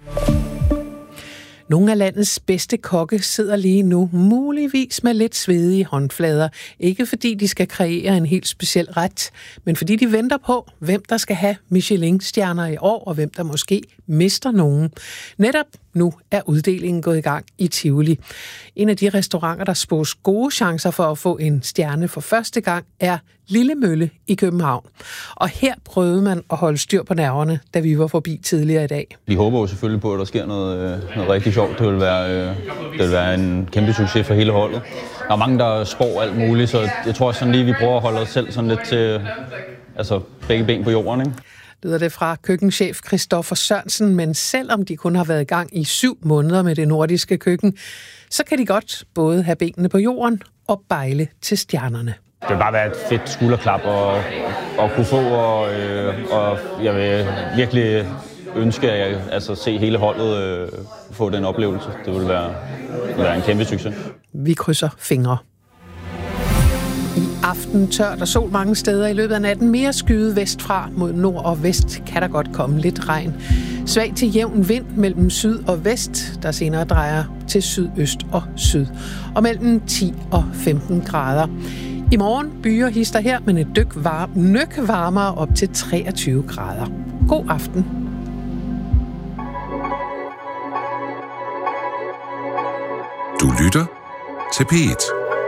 Nogle af landets bedste kokke sidder lige nu muligvis med lidt svedige håndflader. Ikke fordi de skal kreere en helt speciel ret, men fordi de venter på, hvem der skal have Michelin-stjerner i år, og hvem der måske mister nogen. Netop nu er uddelingen gået i gang i Tivoli. En af de restauranter, der spås gode chancer for at få en stjerne for første gang, er Lille Mølle i København. Og her prøvede man at holde styr på nerverne, da vi var forbi tidligere i dag. Vi håber jo selvfølgelig på, at der sker noget, noget rigtig sjovt. Det vil, være, det vil være en kæmpe succes for hele holdet. Der er mange, der spår alt muligt, så jeg tror sådan lige, vi prøver at holde os selv sådan lidt til altså, begge ben på jorden, ikke? Lyder det fra køkkenchef Christoffer Sørensen, men selvom de kun har været i gang i syv måneder med det nordiske køkken, så kan de godt både have benene på jorden og bejle til stjernerne. Det vil bare være et fedt skulderklap at, at kunne få, og, øh, og jeg vil virkelig ønske at altså, se hele holdet øh, få den oplevelse. Det vil være, vil være en kæmpe succes. Vi krydser fingre. I aften tørt og sol mange steder i løbet af natten. Mere skyde vestfra mod nord og vest kan der godt komme lidt regn. Svag til jævn vind mellem syd og vest, der senere drejer til sydøst og syd. Og mellem ti og femten grader. I morgen byer hister her, men et dyk var, nøk varmere op til treogtyve grader. God aften. Du lytter til P et.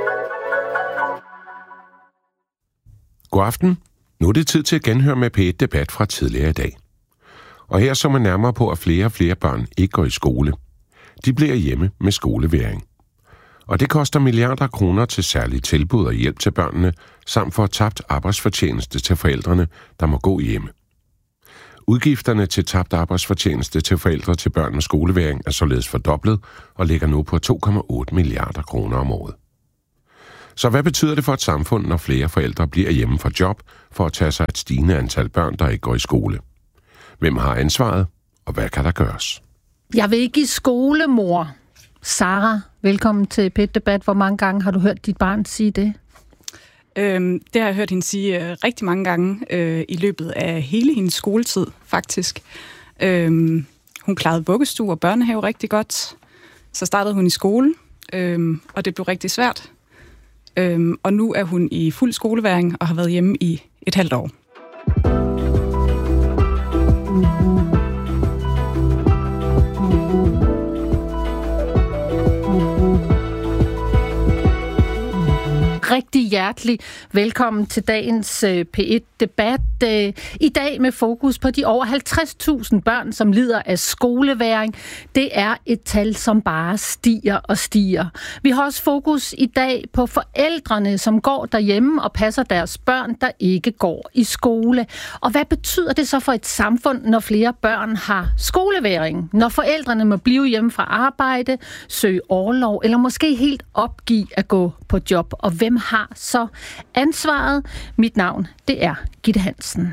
God aften. Nu er det tid til at genhøre med P et-debat fra tidligere i dag. Og her så man nærmere på, at flere og flere børn ikke går i skole. De bliver hjemme med skoleværing. Og det koster milliarder af kroner til særlige tilbud og hjælp til børnene, samt for tabt arbejdsfortjeneste til forældrene, der må gå hjemme. Udgifterne til tabt arbejdsfortjeneste til forældre til børn med skoleværing er således fordoblet og ligger nu på to komma otte milliarder kroner om året. Så hvad betyder det for et samfund, når flere forældre bliver hjemme fra job for at tage sig et stigende antal børn, der ikke går i skole? Hvem har ansvaret, og hvad kan der gøres? Jeg vil ikke i skole, mor. Sara, velkommen til P et-debat. Hvor mange gange har du hørt dit barn sige det? Øhm, det har jeg hørt hende sige øh, rigtig mange gange øh, i løbet af hele hendes skoletid, faktisk. Øhm, hun klarede vuggestue og børnehave rigtig godt. Så startede hun i skole, øhm, og det blev rigtig svært. Øhm, og nu er hun i fuld skoleværing og har været hjemme i et halvt år. Rigtig hjertelig velkommen til dagens P et-debat. I dag med fokus på de over halvtreds tusind børn, som lider af skoleværing. Det er et tal, som bare stiger og stiger. Vi har også fokus i dag på forældrene, som går derhjemme og passer deres børn, der ikke går i skole. Og hvad betyder det så for et samfund, når flere børn har skoleværing? Når forældrene må blive hjemme fra arbejde, søge orlov eller måske helt opgive at gå på job. Og hvem har så ansvaret? Mit navn, det er Gitte Hansen.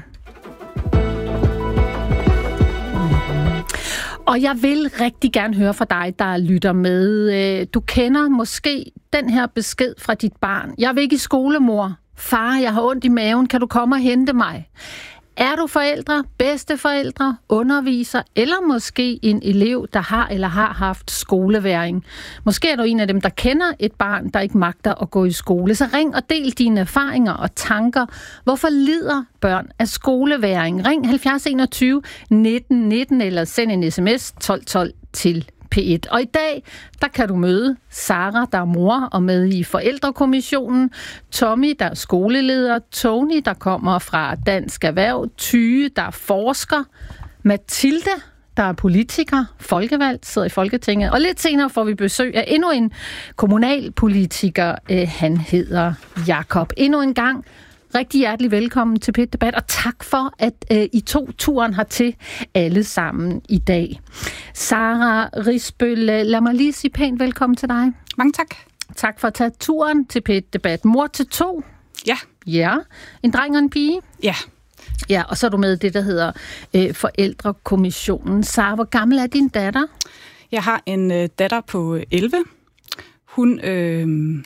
Og jeg vil rigtig gerne høre fra dig, der lytter med. Du kender måske den her besked fra dit barn. Jeg vil ikke i skole, mor. Far, jeg har ondt i maven. Kan du komme og hente mig? Er du forældre, bedsteforældre, underviser eller måske en elev, der har eller har haft skoleværing? Måske er du en af dem, der kender et barn, der ikke magter at gå i skole. Så ring og del dine erfaringer og tanker. Hvorfor lider børn af skoleværing? Ring halvfjerds enogtyve nitten nitten eller send en sms tolv tolv til P et. Og i dag, der kan du møde Sara, der er mor og med i Forældrekommissionen, Tommy, der er skoleleder, Tony, der kommer fra Dansk Erhverv, Tyge, der er forsker, Mathilde, der er politiker, folkevalgt, sidder i Folketinget, og lidt senere får vi besøg af endnu en kommunalpolitiker, han hedder Jakob. Endnu en gang rigtig hjertelig velkommen til P et-debat, og tak for, at øh, I tog turen hertil alle sammen i dag. Sara Risbøl, lad mig lige sige pænt velkommen til dig. Mange tak. Tak for at tage turen til P et-debat. Mor til to. Ja. Ja. En dreng og en pige. Ja. Ja, og så er du med det, der hedder øh, Forældrekommissionen. Sara, hvor gammel er din datter? Jeg har en øh, datter på elleve. Hun... Øh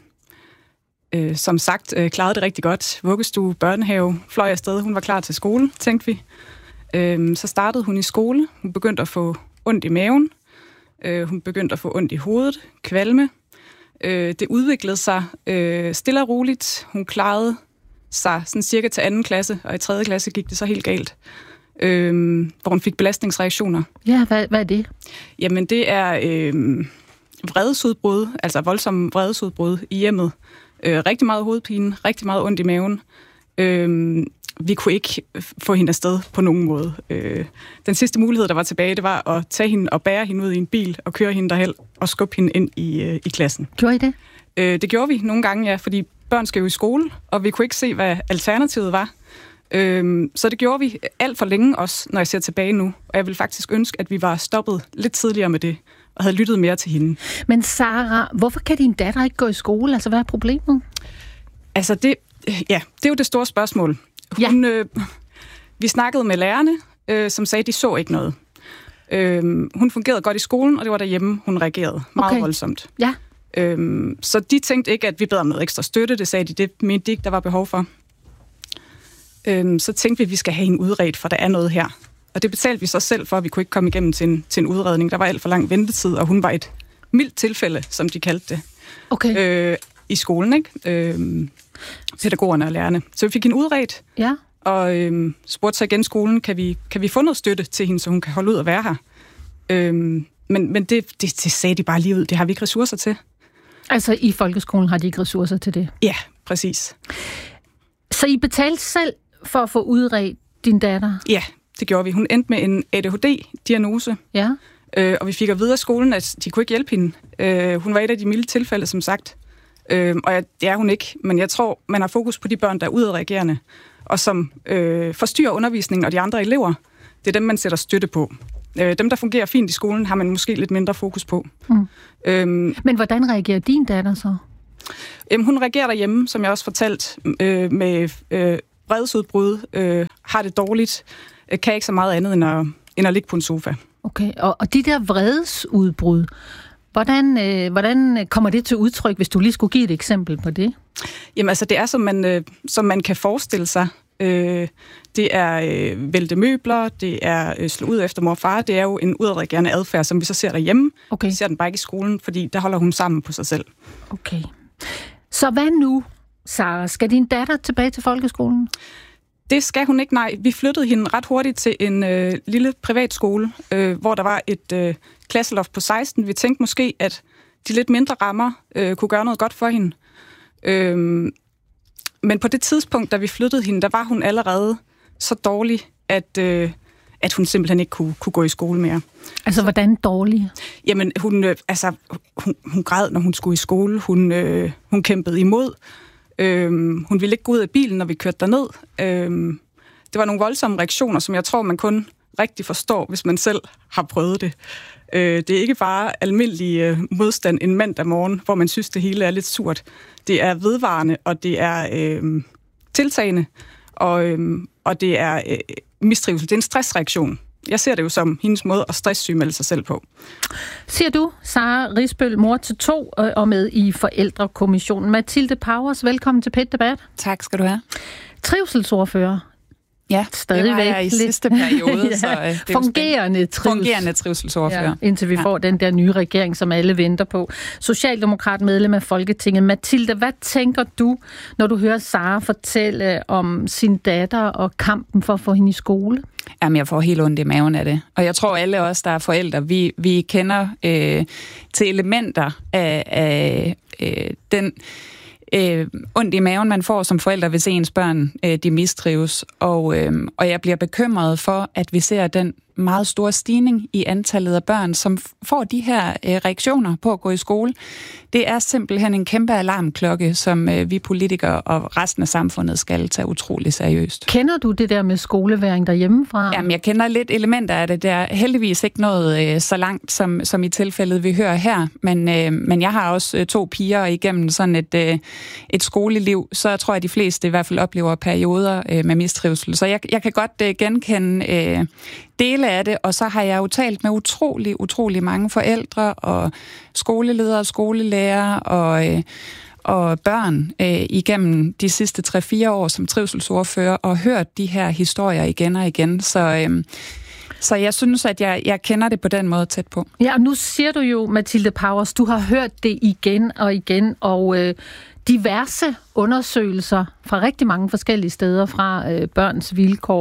Øh, som sagt, øh, klarede det rigtig godt. Vuggestue, børnehave, fløj afsted. Hun var klar til skole, tænkte vi. Øh, så startede hun i skole. Hun begyndte at få ondt i maven. Øh, hun begyndte at få ondt i hovedet, kvalme. Øh, det udviklede sig øh, stille og roligt. Hun klarede sig sådan cirka til anden klasse, og i tredje klasse gik det så helt galt. Øh, hvor hun fik belastningsreaktioner. Ja, hvad, hvad er det? Jamen, det er øh, vredesudbrud, altså voldsomme vredesudbrud i hjemmet. Øh, rigtig meget hovedpine, rigtig meget ondt i maven. Øh, vi kunne ikke få hende afsted på nogen måde. Øh, den sidste mulighed, der var tilbage, det var at tage hende og bære hende ud i en bil og køre hende derhen og skubbe hende ind i, øh, i klassen. Gjorde I det? Øh, det gjorde vi nogle gange, ja, fordi børn skal jo i skole, og vi kunne ikke se, hvad alternativet var. Øh, så det gjorde vi alt for længe også, når jeg ser tilbage nu. Og jeg vil faktisk ønske, at vi var stoppet lidt tidligere med det, og havde lyttet mere til hende. Men Sara, hvorfor kan din datter ikke gå i skole? Altså, hvad er problemet? Altså, det, ja, det er jo det store spørgsmål. Hun, ja. øh, vi snakkede med lærerne, øh, som sagde, at de så ikke noget. Øh, hun fungerede godt i skolen, og det var derhjemme, hun reagerede meget okay. voldsomt. Ja. Øh, så de tænkte ikke, at vi bad om noget ekstra støtte. Det sagde de, det mente de ikke, der var behov for. Øh, så tænkte vi, at vi skal have en udredt, for der er noget her. Og det betalte vi så selv for, at vi kunne ikke komme igennem til en, til en udredning. Der var alt for lang ventetid, og hun var et mildt tilfælde, som de kaldte det, okay. øh, i skolen, ikke? Øh, pædagogerne og lærerne. Så vi fik hende udredt, ja. og øh, spurgte så igen skolen, kan vi, kan vi få noget støtte til hende, så hun kan holde ud og være her? Øh, men men det, det, det sagde de bare lige ud, det har vi ikke ressourcer til. Altså i folkeskolen har de ikke ressourcer til det? Ja, præcis. Så I betalte selv for at få udredt din datter? Ja, det gjorde vi. Hun endte med en A D H D-diagnose. Ja. Øh, og vi fik at vide af skolen, at de kunne ikke hjælpe hende. Øh, hun var et af de milde tilfælde, som sagt. Øh, og jeg, det er hun ikke. Men jeg tror, man har fokus på de børn, der er udadreagerende, og som øh, forstyrrer undervisningen og de andre elever. Det er dem, man sætter støtte på. Øh, dem, der fungerer fint i skolen, har man måske lidt mindre fokus på. Mm. Øhm, Men hvordan reagerer din datter så? Jamen, hun reagerer derhjemme, som jeg også fortalt, øh, med øh, vredesudbrud, øh, har det dårligt, øh, kan ikke så meget andet end at, end at ligge på en sofa. Okay, og, og de der vredesudbrud, hvordan, øh, hvordan kommer det til udtryk, hvis du lige skulle give et eksempel på det? Jamen altså, det er, som man, øh, som man kan forestille sig. Øh, det er øh, vælte møbler, det er øh, slå ud efter mor og far. Det er jo en udadreagerende adfærd, som vi så ser derhjemme. Okay. Vi ser den bare ikke i skolen, fordi der holder hun sammen på sig selv. Okay. Så hvad nu, Sara? Skal din datter tilbage til folkeskolen? Det skal hun ikke, nej. Vi flyttede hende ret hurtigt til en øh, lille privatskole, øh, hvor der var et øh, klasseloft på seksten. Vi tænkte måske, at de lidt mindre rammer øh, kunne gøre noget godt for hende. Øh, men på det tidspunkt, da vi flyttede hende, der var hun allerede så dårlig, at, øh, at hun simpelthen ikke kunne, kunne gå i skole mere. Altså, hvordan dårlig? Jamen, hun, øh, altså, hun, hun græd, når hun skulle i skole. Hun, øh, hun kæmpede imod. Øhm, hun ville ikke gå ud af bilen, når vi kørte derned. Øhm, det var nogle voldsomme reaktioner, som jeg tror, man kun rigtig forstår, hvis man selv har prøvet det. Øh, det er ikke bare almindelig øh, modstand en mandag morgen, hvor man synes, det hele er lidt surt. Det er vedvarende, og det er øh, tiltagende, og, øh, og det er øh, mistrivsel. Det er en stressreaktion. Jeg ser det jo som hendes måde at stresssygemelde sig selv på. Siger du, Sara Risbøl, mor til to og med i Forældrekommissionen. Mathilde Powers, velkommen til P et Debat. Tak skal du have. Trivselsordfører. Ja, stadigvæk det var jeg i lidt. sidste periode. ja, så, øh, det fungerende, trivs... fungerende trivselsordfører. Ja, indtil vi ja. får den der nye regering, som alle venter på. Socialdemokrat, medlem af Folketinget. Mathilde, hvad tænker du, når du hører Sara fortælle om sin datter og kampen for at få hende i skole? Jamen, jeg får helt ondt i maven af det. Og jeg tror, alle os, der er forældre, vi, vi kender øh, til elementer af, af øh, den... Øh, ondt i maven, man får som forældre, hvis ens børn øh, de mistrives. Og, øh, og jeg bliver bekymret for, at vi ser den meget store stigning i antallet af børn, som får de her øh, reaktioner på at gå i skole. Det er simpelthen en kæmpe alarmklokke, som øh, vi politikere og resten af samfundet skal tage utrolig seriøst. Kender du det der med skoleværing derhjemmefra? Jamen, jeg kender lidt elementer af det. Der er heldigvis ikke noget øh, så langt, som, som i tilfældet, vi hører her. Men, øh, men jeg har også øh, to piger igennem sådan et, øh, et skoleliv, så jeg tror, at de fleste i hvert fald oplever perioder øh, med mistrivsel. Så jeg, jeg kan godt øh, genkende øh, dele af det, og så har jeg jo talt med utrolig, utrolig mange forældre og skoleledere og skolelærere og, øh, og børn øh, igennem de sidste tre fire år som trivselsordfører og hørt de her historier igen og igen. Så, øh, så jeg synes, at jeg, jeg kender det på den måde tæt på. Ja, og nu siger du jo, Mathilde Powers, du har hørt det igen og igen, og øh, diverse undersøgelser fra rigtig mange forskellige steder, fra øh, Børns Vilkår,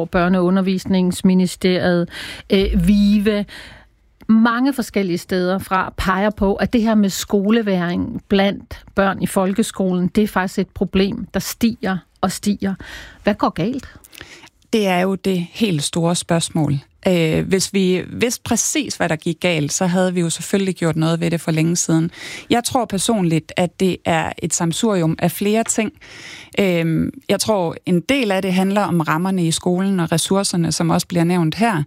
Børneundervisningsministeriet, øh, VIVE, mange forskellige steder fra peger på, at det her med skoleværing blandt børn i folkeskolen, det er faktisk et problem, der stiger og stiger. Hvad går galt? Det er jo det helt store spørgsmål. Hvis vi vidste præcis, hvad der gik galt, så havde vi jo selvfølgelig gjort noget ved det for længe siden. Jeg tror personligt, at det er et sammensurium af flere ting. Jeg tror, en del af det handler om rammerne i skolen og ressourcerne, som også bliver nævnt her.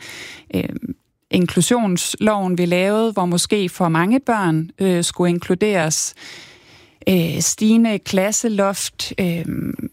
Inklusionsloven, vi lavede, hvor måske for mange børn øh, skulle inkluderes, øh, stigende klasseloft, øh,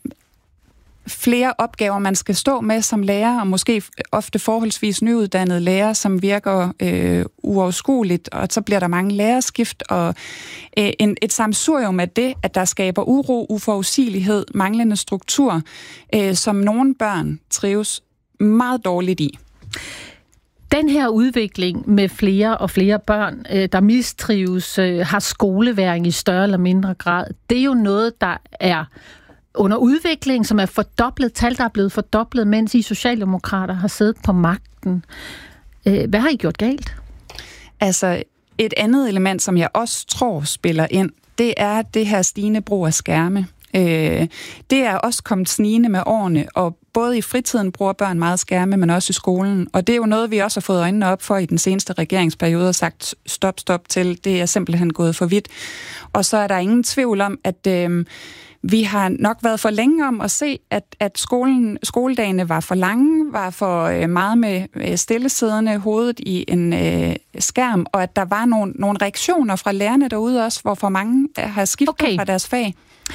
flere opgaver, man skal stå med som lærer, og måske ofte forholdsvis nyuddannede lærere, som virker øh, uoverskueligt, og så bliver der mange lærerskift, og øh, en, et sammensurium af det, at der skaber uro, uforudsigelighed, manglende struktur, øh, som nogle børn trives meget dårligt i. Den her udvikling med flere og flere børn, der mistrives, har skoleværing i større eller mindre grad, det er jo noget, der er under udvikling, som er fordoblet, tal, der er blevet fordoblet, mens I socialdemokrater har siddet på magten. Hvad har I gjort galt? Altså, et andet element, som jeg også tror spiller ind, det er det her stigende brug af skærme. Øh, det er også kommet snigende med årene, og både i fritiden bruger børn meget skærme, men også i skolen. Og det er jo noget, vi også har fået øjnene op for i den seneste regeringsperiode og sagt stop, stop til. Det er simpelthen gået for vidt. Og så er der ingen tvivl om, at øh, vi har nok været for længe om at se, at, at skolen, skoledagene var for lange, var for øh, meget med øh, stillesiddende hovedet i en øh, skærm, og at der var nogle, nogle reaktioner fra lærerne derude også, hvor for mange har skiftet okay. fra deres fag.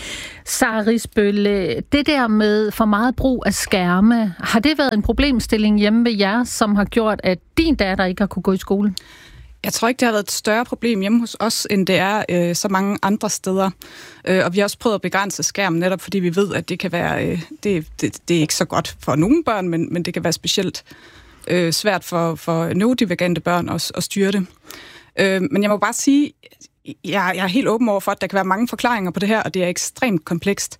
Sara Risbøl, det der med for meget brug af skærme, har det været en problemstilling hjemme ved jer, som har gjort, at din datter ikke har kunne gå i skole? Jeg tror ikke, det har været et større problem hjemme hos os, end det er øh, så mange andre steder. Øh, og vi har også prøvet at begrænse skærmen, netop fordi vi ved, at det kan være, øh, det, det, det er ikke så godt for nogle børn, men, men det kan være specielt øh, svært for, for neurodivergente børn at, at styre det. Øh, men jeg må bare sige, jeg, jeg er helt åben over for, at der kan være mange forklaringer på det her, og det er ekstremt komplekst.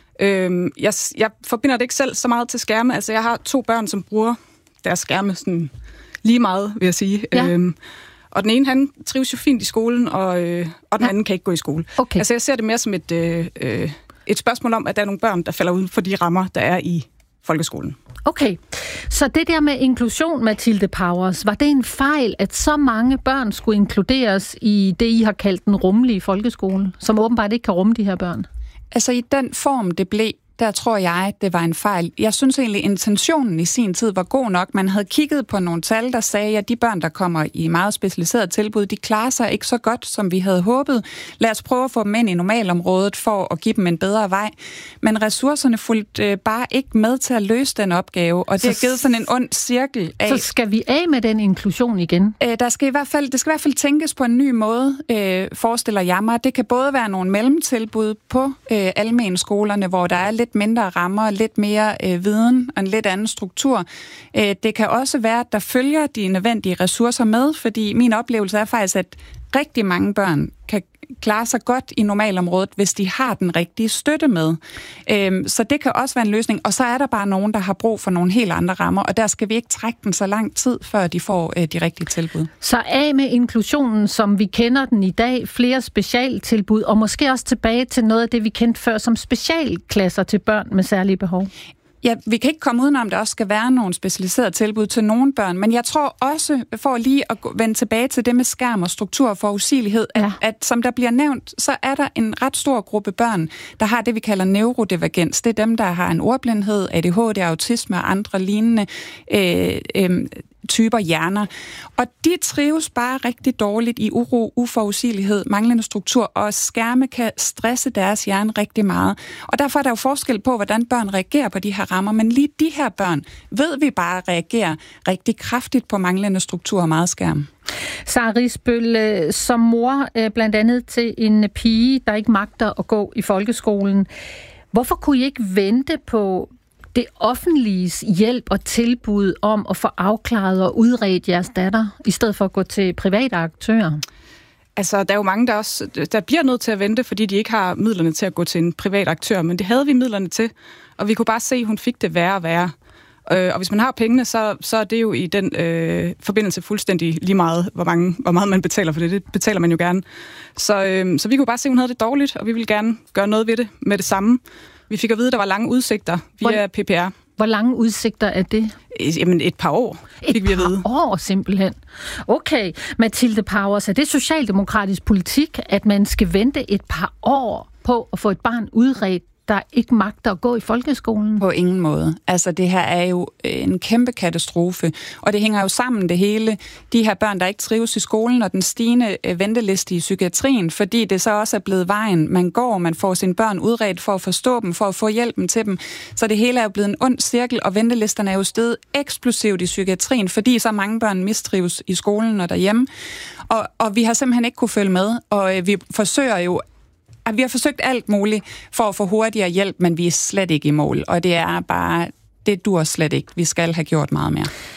Øh, jeg, jeg forbinder det ikke selv så meget til skærme. Altså, jeg har to børn, som bruger deres skærme sådan lige meget, vil jeg sige. Ja. Øh, Og den ene, han trives jo fint i skolen, og, øh, og den ja. anden kan ikke gå i skole. Okay. Altså, jeg ser det mere som et, øh, et spørgsmål om, at der er nogle børn, der falder ud for de rammer, der er i folkeskolen. Okay, så det der med inklusion, Mathilde Powers, var det en fejl, at så mange børn skulle inkluderes i det, I har kaldt den rummelige folkeskole, som åbenbart ikke kan rumme de her børn? Altså, i den form, det blev, der tror jeg, det var en fejl. Jeg synes egentlig, intentionen i sin tid var god nok. Man havde kigget på nogle tal, der sagde, at de børn, der kommer i meget specialiserede tilbud, de klarer sig ikke så godt, som vi havde håbet. Lad os prøve at få dem ind i normalområdet for at give dem en bedre vej. Men ressourcerne fulgte øh, bare ikke med til at løse den opgave, og det har givet sådan en ond cirkel af. Så skal vi af med den inklusion igen? Øh, der skal i hvert fald, det skal i hvert fald tænkes på en ny måde, øh, forestiller jeg mig. Det kan både være nogle mellemtilbud på øh, almene skolerne, hvor der er lidt mindre rammer, lidt mere øh, viden og en lidt anden struktur. Øh, det kan også være, at der følger de nødvendige ressourcer med, fordi min oplevelse er faktisk, at rigtig mange børn kan klare sig godt i normalområdet, hvis de har den rigtige støtte med. Øh, så det kan også være en løsning. Og så er der bare nogen, der har brug for nogle helt andre rammer, og der skal vi ikke trække den så lang tid, før de får øh, de rigtige tilbud. Så af med inklusionen, som vi kender den i dag, flere specialtilbud, og måske også tilbage til noget af det, vi kendte før som specialklasser til børn med særlige behov. Ja, vi kan ikke komme udenom, at der også skal være nogle specialiserede tilbud til nogle børn, men jeg tror også, for lige at vende tilbage til det med skærm og struktur og forudsigelighed, ja. at, at som der bliver nævnt, så er der en ret stor gruppe børn, der har det, vi kalder neurodivergens. Det er dem, der har en ordblindhed, A D H D, autisme og andre lignende øh, øh, typer hjerner. Og de trives bare rigtig dårligt i uro, uforudsigelighed, manglende struktur, og skærme kan stresse deres hjerne rigtig meget. Og derfor er der jo forskel på, hvordan børn reagerer på de her rammer, men lige de her børn ved vi bare reagerer rigtig kraftigt på manglende struktur og meget skærm. Sara Risbøl, som mor blandt andet til en pige, der ikke magter at gå i folkeskolen, hvorfor kunne I ikke vente på det offentliges hjælp og tilbud om at få afklaret og udredt jeres datter, i stedet for at gå til private aktører? Altså, der er jo mange, der også der bliver nødt til at vente, fordi de ikke har midlerne til at gå til en privat aktør, men det havde vi midlerne til, og vi kunne bare se, at hun fik det værre og værre. Og hvis man har pengene, så, så er det jo i den øh, forbindelse fuldstændig lige meget, hvor, mange, hvor meget man betaler for det. Det betaler man jo gerne. Så, øh, så vi kunne bare se, at hun havde det dårligt, og vi ville gerne gøre noget ved det med det samme. Vi fik at vide, at der var lange udsigter via P P R. Hvor lange udsigter er det? Jamen, et par år, fik et vi at vide. Et par år, simpelthen. Okay, Mathilde Powers, er det socialdemokratisk politik, at man skal vente et par år på at få et barn udredt, der ikke magter at gå i folkeskolen? På ingen måde. Altså, det her er jo en kæmpe katastrofe, og det hænger jo sammen det hele. De her børn, der ikke trives i skolen, og den stigende venteliste i psykiatrien, fordi det så også er blevet vejen, man går, man får sine børn udredt for at forstå dem, for at få hjælpen til dem. Så det hele er jo blevet en ond cirkel, og ventelisterne er jo steget eksplosivt i psykiatrien, fordi så mange børn mistrives i skolen og derhjemme. Og, og vi har simpelthen ikke kunne følge med, og vi forsøger jo Vi har forsøgt alt muligt for at få hurtigere hjælp, men vi er slet ikke i mål. Og det er bare, det dur slet ikke. Vi skal have gjort meget mere.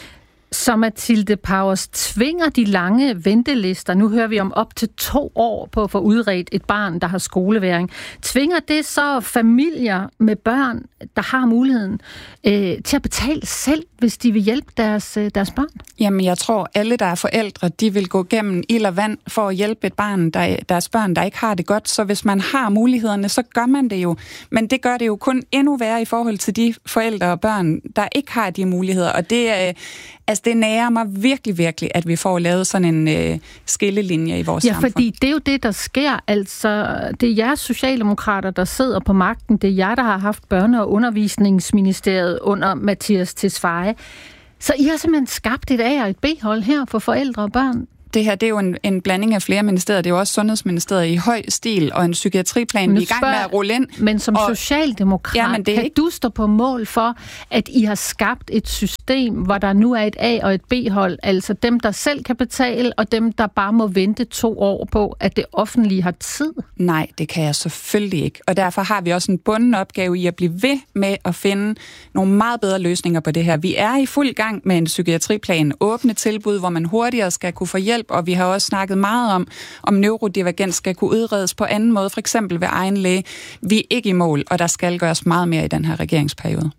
Så Mathilde Powers, tvinger de lange ventelister, nu hører vi om op til to år på at få udredt et barn, der har skoleværing, tvinger det så familier med børn, der har muligheden, øh, til at betale selv, hvis de vil hjælpe deres, øh, deres børn? Jamen, jeg tror, alle, der er forældre, de vil gå gennem ild og vand for at hjælpe et barn, der, deres børn, der ikke har det godt. Så hvis man har mulighederne, så gør man det jo. Men det gør det jo kun endnu værre i forhold til de forældre og børn, der ikke har de muligheder. Og det er... Øh, Altså, det nærer mig virkelig, virkelig, at vi får lavet sådan en øh, skillelinje i vores ja, samfund. Ja, fordi det er jo det, der sker. Altså, det er jeres socialdemokrater, der sidder på magten. Det er jer, der har haft børne- og undervisningsministeriet under Mathias Tesfaye. Så I har simpelthen skabt et A- og et B-hold her for forældre og børn. Det her, det er jo en, en blanding af flere ministerier. Det er jo også Sundhedsministeriet i høj stil, og en psykiatriplan, vi er i gang med at rulle ind. Men som og, socialdemokrat, ja, men det kan ikke... du stå på mål for, at I har skabt et system, hvor der nu er et A- og et B-hold, altså dem, der selv kan betale, og dem, der bare må vente to år på, at det offentlige har tid? Nej, det kan jeg selvfølgelig ikke. Og derfor har vi også en bunden opgave i at blive ved med at finde nogle meget bedre løsninger på det her. Vi er i fuld gang med en psykiatriplan, åbne tilbud, hvor man hurtigere skal kunne få hjælp, og vi har også snakket meget om, om neurodivergens skal kunne udredes på anden måde, for eksempel ved egen læge. Vi er ikke i mål, og der skal gøres meget mere i den her regeringsperiode.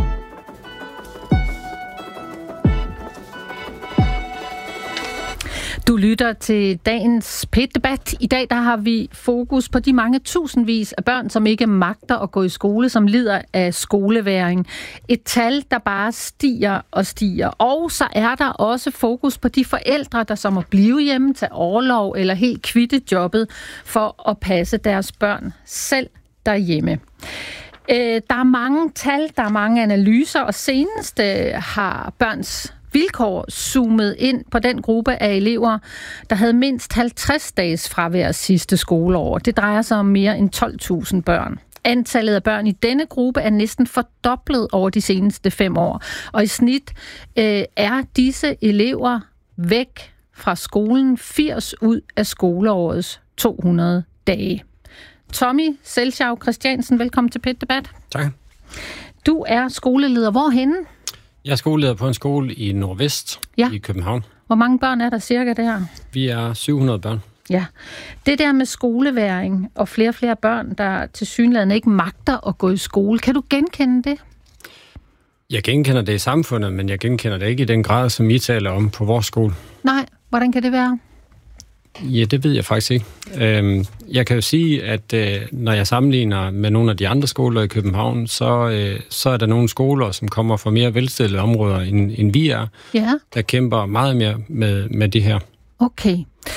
Du lytter til dagens P et-debat. I dag der har vi fokus på de mange tusindvis af børn, som ikke magter at gå i skole, som lider af skoleværing. Et tal, der bare stiger og stiger. Og så er der også fokus på de forældre, der så må blive hjemme, tage orlov eller helt kvitte jobbet for at passe deres børn selv derhjemme. Der er mange tal, der er mange analyser, og senest har Børns Vilkår zoomet ind på den gruppe af elever, der havde mindst halvtreds dages fravær sidste skoleår. Det drejer sig om mere end tolv tusind børn. Antallet af børn i denne gruppe er næsten fordoblet over de seneste fem år. Og i snit øh, er disse elever væk fra skolen firs ud af skoleårets to hundrede dage. Tommy Selschau Christiansen, velkommen til P et-debat. Tak. Du er skoleleder. Hvorhenne? Jeg er skoleleder på en skole i Nordvest ja. i København. Hvor mange børn er der cirka der? Vi er syv hundrede børn. Ja. Det der med skoleværing og flere og flere børn, der tilsyneladende ikke magter at gå i skole. Kan du genkende det? Jeg genkender det i samfundet, men jeg genkender det ikke i den grad, som I taler om på vores skole. Nej, hvordan kan det være? Ja, det ved jeg faktisk ikke. Jeg kan jo sige, at når jeg sammenligner med nogle af de andre skoler i København, så, så er der nogle skoler, som kommer fra mere velstillede områder, end, end vi er, ja. der kæmper meget mere med, med det her. Okay.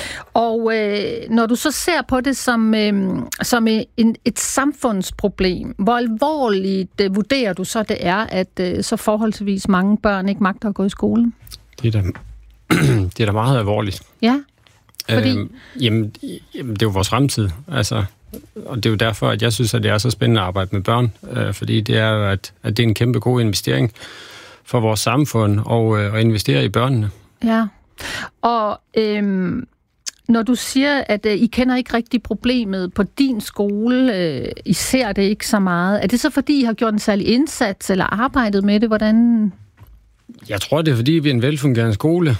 Og øh, når du så ser på det som, øh, som en, et samfundsproblem, hvor alvorligt øh, vurderer du så, det er, at øh, så forholdsvis mange børn ikke magter at gå i skole? Det er da, det er da meget alvorligt. Ja. Fordi... Øhm, jamen, jamen, det er jo vores fremtid, altså, og det er jo derfor, at jeg synes, at det er så spændende at arbejde med børn, øh, fordi det er jo, at, at det er en kæmpe god investering for vores samfund og øh, at investere i børnene. Ja, og øhm, når du siger, at øh, I kender ikke rigtig problemet på din skole, øh, I ser det ikke så meget, er det så fordi, I har gjort en særlig indsats eller arbejdet med det? Hvordan... Jeg tror, det er fordi, vi er en velfungerende skole.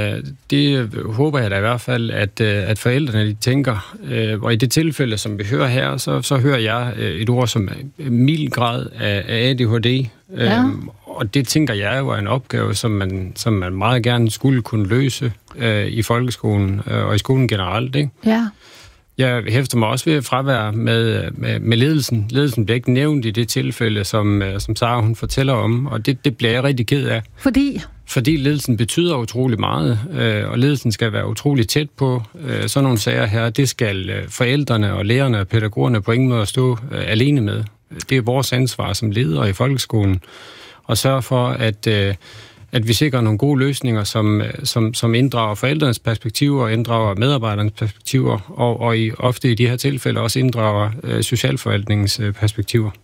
Det håber jeg da i hvert fald, at, at forældrene de tænker. Og i det tilfælde, som vi hører her, så, så hører jeg et ord som mild grad af A D H D. Ja. Og det tænker jeg jo er en opgave, som man, som man meget gerne skulle kunne løse i folkeskolen og i skolen generelt. Ikke? Ja. Jeg hæfter mig også ved fravær med, med, med ledelsen. Ledelsen bliver ikke nævnt i det tilfælde, som, som Sara hun fortæller om, og det, det bliver jeg rigtig ked af. Fordi? Fordi ledelsen betyder utrolig meget, og ledelsen skal være utrolig tæt på. Sådan nogle sager her, det skal forældrene og lærerne og pædagogerne på ingen måde stå alene med. Det er vores ansvar som ledere i folkeskolen at sørge for, at at vi sikrer nogle gode løsninger, som, som, som inddrager forældrenes perspektiver, inddrager medarbejdernes perspektiver, og, og i, ofte i de her tilfælde også inddrager øh, socialforvaltningens øh, perspektiver.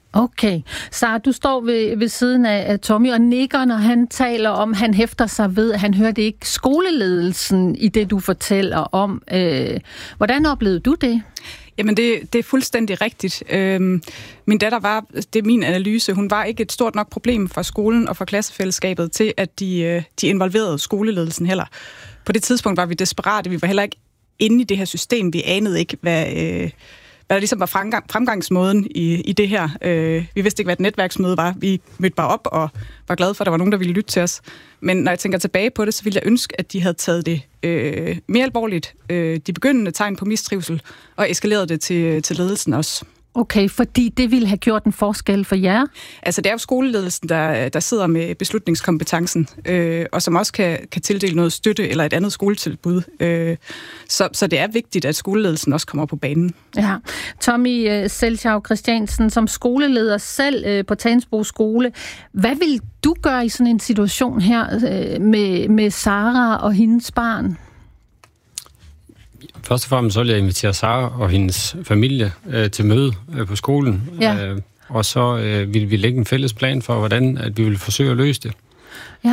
Okay. Så du står ved, ved siden af Tommy og nikker, når han taler om, han hæfter sig ved, at han hørte ikke skoleledelsen i det, du fortæller om. Øh, hvordan oplevede du det? Jamen, det, det er fuldstændig rigtigt. Øhm, min datter var, det er min analyse, hun var ikke et stort nok problem for skolen og for klassefællesskabet til, at de, de involverede skoleledelsen heller. På det tidspunkt var vi desperate. Vi var heller ikke inde i det her system. Vi anede ikke, hvad, øh, hvad der ligesom var fremgang, fremgangsmåden i, i det her. Øh, vi vidste ikke, hvad et netværksmøde var. Vi mødte bare op og var glade for, at der var nogen, der ville lytte til os. Men når jeg tænker tilbage på det, så ville jeg ønske, at de havde taget det øh, mere alvorligt. Øh, de begyndende tegn på mistrivsel, og eskaleret det til, til ledelsen også. Okay, fordi det ville have gjort en forskel for jer? Altså, det er jo skoleledelsen, der, der sidder med beslutningskompetencen, øh, og som også kan, kan tildele noget støtte eller et andet skoletilbud. Øh, så, så det er vigtigt, at skoleledelsen også kommer på banen. Ja. Tommy uh, Selchau Christiansen, som skoleleder selv uh, på Tagensbro Skole, hvad vil du gøre i sådan en situation her uh, med, med Sara og hendes barn? Først og fremmest så vil jeg invitere Sara og hendes familie øh, til møde øh, på skolen. Ja. Øh, og så øh, vil vi lægge en fælles plan for, hvordan at vi vil forsøge at løse det. Ja.